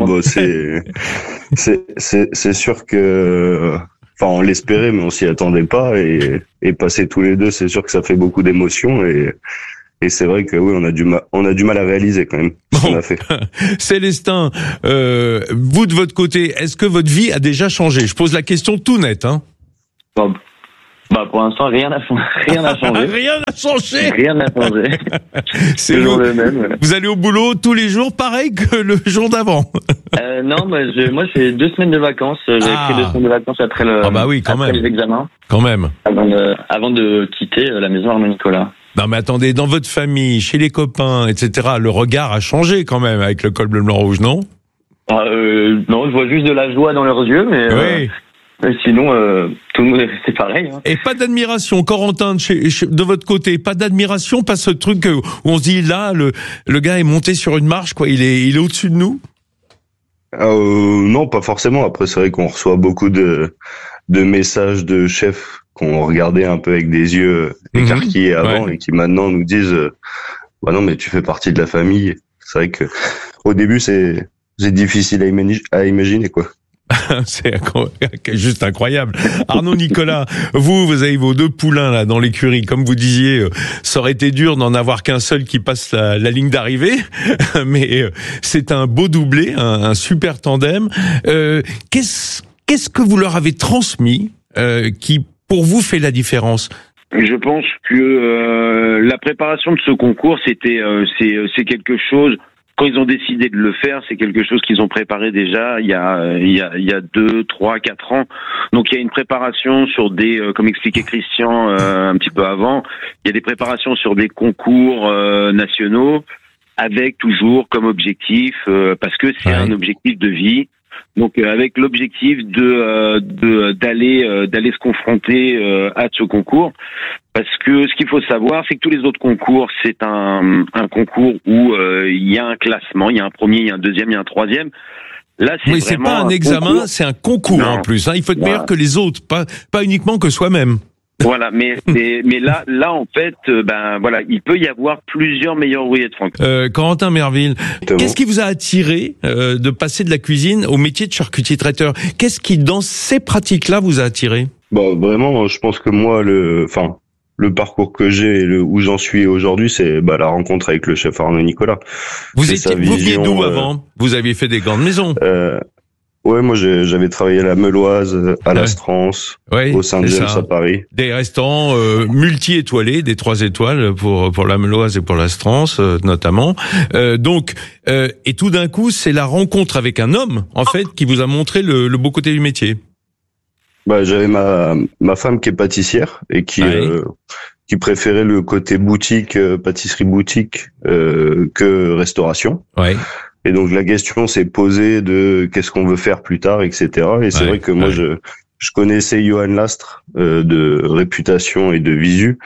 C'est sûr que, on l'espérait, mais on s'y attendait pas et passer tous les 2, c'est sûr que ça fait beaucoup d'émotions et c'est vrai que oui, on a du mal à réaliser quand même ce qu'on a fait. Célestin, vous de votre côté, est-ce que votre vie a déjà changé? Je pose la question tout net, Pour l'instant, rien n'a changé. Rien n'a changé. Rien n'a changé. C'est toujours le même. Vous allez au boulot tous les jours, pareil que le jour d'avant? Non, moi, j'ai 2 semaines de vacances. J'ai pris 2 semaines de vacances après les examens. Quand même. Avant de quitter la maison Arnaud Nicolas. Non mais attendez, dans votre famille, chez les copains, etc., le regard a changé quand même avec le col bleu blanc rouge, non? Non, je vois juste de la joie dans leurs yeux, mais sinon, tout le monde c'est pareil. Et pas d'admiration, Corentin, de votre côté, pas d'admiration, pas ce truc où on se dit là, le gars est monté sur une marche, quoi, il est au-dessus de nous? Non, pas forcément. Après, c'est vrai qu'on reçoit beaucoup de messages de chefs qu'on regardait un peu avec des yeux écarquillés avant et qui maintenant nous disent non mais tu fais partie de la famille. C'est vrai que au début c'est difficile à imaginer quoi. C'est juste incroyable. Arnaud Nicolas, vous avez vos 2 poulains là dans l'écurie, comme vous disiez, ça aurait été dur d'en avoir qu'un seul qui passe la ligne d'arrivée, mais c'est un beau doublé, un super tandem. Qu'est-ce que vous leur avez transmis qui pour vous fait la différence? Je pense que la préparation de ce concours, c'est quelque chose. Quand ils ont décidé de le faire, c'est quelque chose qu'ils ont préparé déjà il y a 2, 3, 4 ans. Donc il y a une préparation sur des, comme expliquait Christian un petit peu avant, il y a des préparations sur des concours nationaux avec toujours comme objectif, parce que c'est un objectif de vie. Donc avec l'objectif d'aller se confronter à ce concours, parce que ce qu'il faut savoir, c'est que tous les autres concours, c'est un concours où il y a un classement, il y a un premier, il y a un deuxième, il y a un troisième. Là, c'est pas un examen, concours. C'est un concours en plus. Il faut être meilleur que les autres, pas uniquement que soi-même. Voilà, mais là en fait, il peut y avoir plusieurs meilleurs ouvriers de France. Corentin Merville, qu'est-ce qui vous a attiré de passer de la cuisine au métier de charcutier traiteur? Qu'est-ce qui dans ces pratiques-là vous a attiré? Vraiment, je pense que moi le parcours que j'ai et où j'en suis aujourd'hui, c'est la rencontre avec le chef Arnaud Nicolas. Vous veniez d'où avant? Vous aviez fait des grandes maisons? Ouais, moi j'avais travaillé à la Meuloise, à l'Astrance, au Saint-James à Paris. Des restaurants multi-étoilés, des 3 étoiles pour la Meuloise et pour l'Astrance notamment. Et tout d'un coup, c'est la rencontre avec un homme en fait qui vous a montré le beau côté du métier. J'avais ma femme qui est pâtissière et qui préférait le côté boutique, pâtisserie boutique que restauration. Ouais. Et donc la question s'est posée de qu'est-ce qu'on veut faire plus tard, etc. Et c'est vrai que moi je connaissais Johan Lastre de réputation et de visu,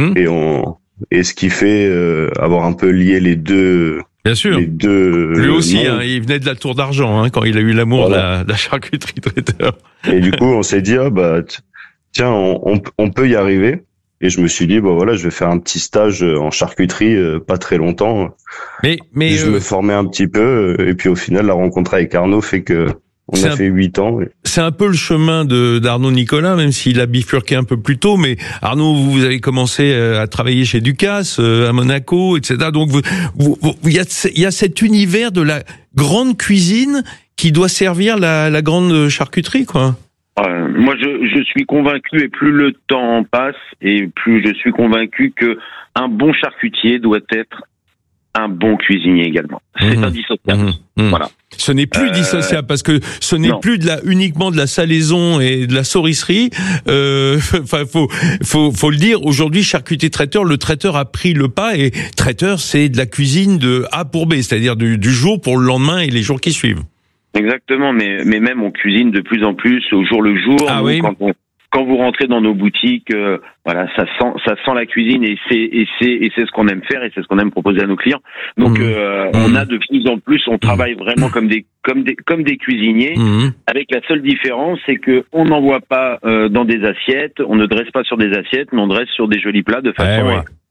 et ce qui fait avoir un peu lié les deux. Bien sûr. Les deux. Lui aussi, il venait de la Tour d'Argent quand il a eu l'amour de la charcuterie traiteur. Et du coup on s'est dit tiens on peut y arriver. Et je me suis dit, je vais faire un petit stage en charcuterie, pas très longtemps. Mais je me formais un petit peu, et puis au final, la rencontre avec Arnaud fait que on a fait 8 ans. C'est un peu le chemin d'Arnaud Nicolas, même s'il a bifurqué un peu plus tôt. Mais Arnaud, vous avez commencé à travailler chez Ducasse, à Monaco, etc. Donc il y a cet univers de la grande cuisine qui doit servir la grande charcuterie, quoi. Moi, je suis convaincu, et plus le temps passe, et plus je suis convaincu que un bon charcutier doit être un bon cuisinier également. C'est indissociable. Voilà. Ce n'est plus dissociable parce que ce n'est plus uniquement de la salaison et de la saurisserie. Enfin, faut le dire. Aujourd'hui, charcutier traiteur, le traiteur a pris le pas et traiteur, c'est de la cuisine de A pour B, c'est-à-dire du jour pour le lendemain et les jours qui suivent. Exactement, mais même on cuisine de plus en plus au jour le jour. Ah oui. Quand vous rentrez dans nos boutiques, voilà, ça sent la cuisine et c'est ce qu'on aime faire et c'est ce qu'on aime proposer à nos clients. Donc on a de plus en plus, on travaille vraiment comme des cuisiniers, avec la seule différence, c'est que on n'envoie pas dans des assiettes, on ne dresse pas sur des assiettes, mais on dresse sur des jolis plats de façon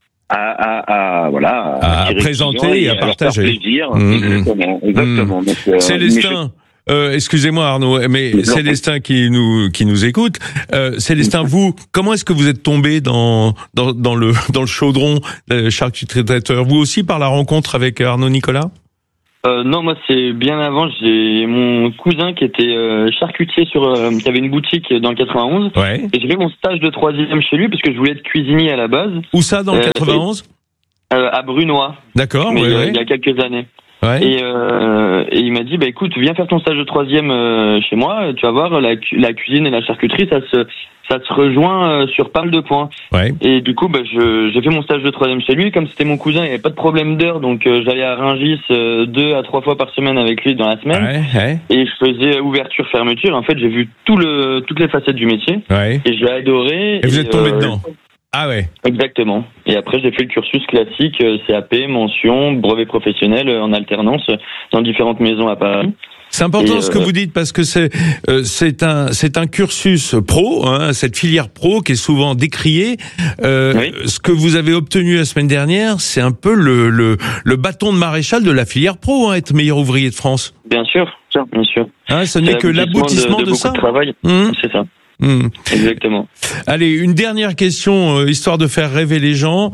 à présenter et à partager. Exactement. Donc, Célestin. Excusez-moi Arnaud, mais Célestin qui nous écoute. Célestin, vous, comment est-ce que vous êtes tombé dans le chaudron charcutier traiteur? Vous aussi par la rencontre avec Arnaud Nicolas? Non, moi c'est bien avant. J'ai mon cousin qui était charcutier qui avait une boutique dans le 91. Ouais. Et j'ai fait mon stage de 3e chez lui parce que je voulais être cuisinier à la base. Où ça, dans le 91? À Brunois. D'accord. Il y a quelques années. Ouais. Et il m'a dit, écoute, viens faire ton stage de 3e chez moi, tu vas voir, la cuisine et la charcuterie, ça se rejoint sur pas mal de points. Ouais. Et du coup, j'ai fait mon stage de 3e chez lui, comme c'était mon cousin, il n'y avait pas de problème d'heure, donc j'allais à Rungis 2 à 3 fois par semaine avec lui dans la semaine. Ouais. Et je faisais ouverture, fermeture. En fait, j'ai vu toutes les facettes du métier. Ouais. Et j'ai adoré. Et vous êtes tombé dedans? Ah ouais. Exactement. Et après, j'ai fait le cursus classique, CAP, mention, brevet professionnel en alternance dans différentes maisons à Paris. C'est important ce que vous dites parce que c'est un cursus pro, hein, cette filière pro qui est souvent décriée. Ce que vous avez obtenu la semaine dernière, c'est un peu le bâton de maréchal de la filière pro, hein, être meilleur ouvrier de France. Bien sûr. Hein, ce n'est que l'aboutissement de ça. De travail. C'est ça. Exactement. Allez, une dernière question, histoire de faire rêver les gens.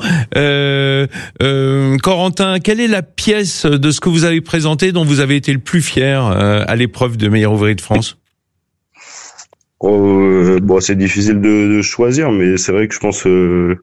Corentin, quelle est la pièce de ce que vous avez présenté dont vous avez été le plus fier à l'épreuve de meilleur ouvrier de France? C'est difficile de choisir, mais c'est vrai que je pense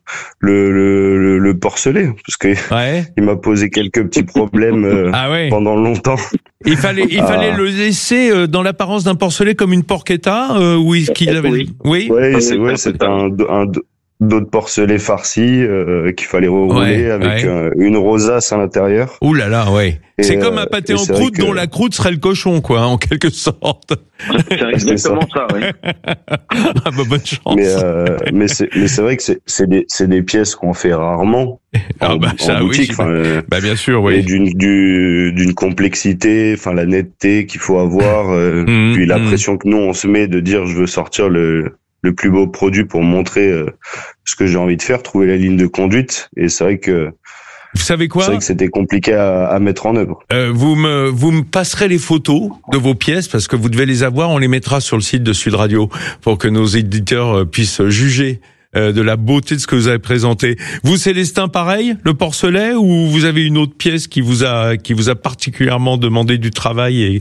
le porcelet, parce que il m'a posé quelques petits problèmes pendant longtemps. Il fallait le laisser dans l'apparence d'un porcelet comme une porchetta, qu'il avait. Oui, c'est un dos de porcelet farci qu'il fallait rouler avec une rosace à l'intérieur. Ouh là là, ouais. C'est comme un pâté en croûte dont la croûte serait le cochon, quoi, en quelque sorte. C'est exactement ça, oui. Bonne chance. Mais c'est vrai que c'est des pièces qu'on fait rarement en boutique. Bien sûr, oui. Et d'une complexité, la netteté qu'il faut avoir, puis la pression que nous on se met de dire je veux sortir le plus beau produit pour montrer ce que j'ai envie de faire, trouver la ligne de conduite. Et c'est vrai que vous savez quoi ? C'est vrai que c'était compliqué à mettre en œuvre. Vous me passerez les photos de vos pièces parce que vous devez les avoir. On les mettra sur le site de Sud Radio pour que nos éditeurs puissent juger de la beauté de ce que vous avez présenté. Vous, Célestin, pareil, le porcelet, ou vous avez une autre pièce qui vous a particulièrement demandé du travail et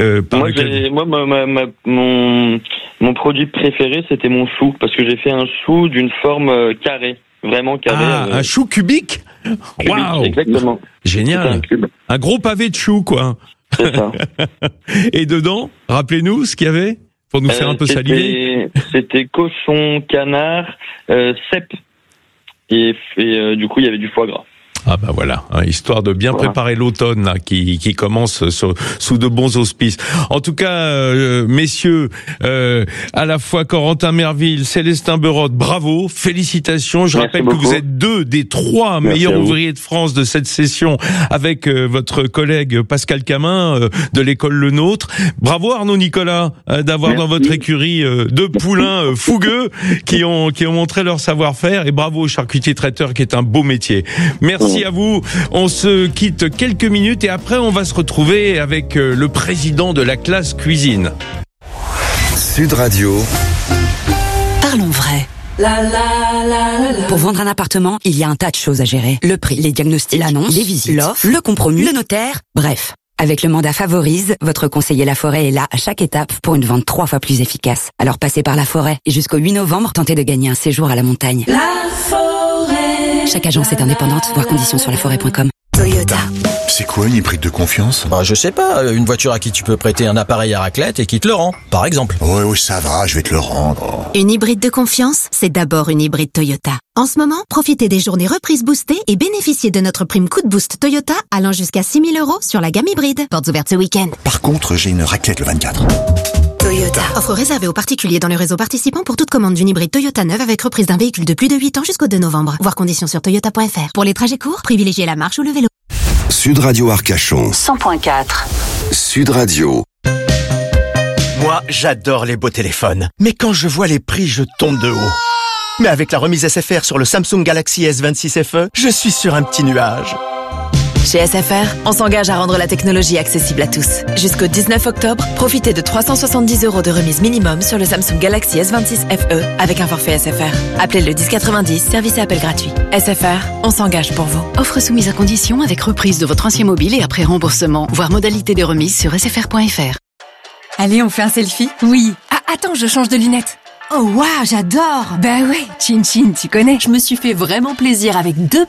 mon produit préféré, c'était mon chou, parce que j'ai fait un chou d'une forme carrée, vraiment carré. Un chou cubique. Waouh, exactement. Génial. Un gros pavé de chou, quoi. C'est ça. Et dedans, rappelez-nous ce qu'il y avait pour nous faire un peu saliver. C'était cochon, canard, cèpe, et du coup il y avait du foie gras. Ah bah voilà, histoire de bien préparer l'automne là, qui commence sous de bons auspices. En tout cas, messieurs, à la fois Corentin Merville, Célestin Berotte, bravo, félicitations. Je rappelle que vous êtes 2 des 3 meilleurs ouvriers de France de cette session avec votre collègue Pascal Camin de l'école Le Nôtre. Bravo Arnaud Nicolas d'avoir dans votre écurie 2 poulains fougueux qui ont montré leur savoir-faire, et bravo au charcutier traiteur qui est un beau métier. Merci à vous. On se quitte quelques minutes et après on va se retrouver avec le président de la classe cuisine. Sud Radio. Parlons vrai. Pour vendre un appartement, il y a un tas de choses à gérer. Le prix, les diagnostics, l'annonce, les visites, l'offre, le compromis, le notaire, bref. Avec le mandat Favorise, votre conseiller Laforêt est là à chaque étape pour une vente 3 fois plus efficace. Alors passez par Laforêt et jusqu'au 8 novembre, tentez de gagner un séjour à la montagne. Chaque agence est indépendante, voir conditions sur laforêt.com. Toyota. C'est quoi une hybride de confiance? Je sais pas, une voiture à qui tu peux prêter un appareil à raclette et qui te le rend, par exemple. Ouais, ça va, je vais te le rendre. Une hybride de confiance, c'est d'abord une hybride Toyota. En ce moment, profitez des journées reprises boostées et bénéficiez de notre prime coup de boost Toyota allant jusqu'à 6 000 € sur la gamme hybride. Portes ouvertes ce week-end. Par contre, j'ai une raclette le 24. Toyota. Offre réservée aux particuliers dans le réseau participant pour toute commande d'une hybride Toyota neuve avec reprise d'un véhicule de plus de 8 ans jusqu'au 2 novembre. Voir conditions sur toyota.fr. Pour les trajets courts, privilégiez la marche ou le vélo. Sud Radio Arcachon. 100.4. Sud Radio. Moi, j'adore les beaux téléphones. Mais quand je vois les prix, je tombe de haut. Mais avec la remise SFR sur le Samsung Galaxy S26 FE, je suis sur un petit nuage. Chez SFR, on s'engage à rendre la technologie accessible à tous. Jusqu'au 19 octobre, profitez de 370 € de remise minimum sur le Samsung Galaxy S26 FE avec un forfait SFR. Appelez le 1090, service et appel gratuit. SFR, on s'engage pour vous. Offre soumise à condition avec reprise de votre ancien mobile et après remboursement. Voir modalité des remises sur sfr.fr. Allez, on fait un selfie? Oui. Ah, attends, je change de lunettes. Oh waouh, j'adore. Bah ouais, Chin Chin, tu connais. Je me suis fait vraiment plaisir avec 2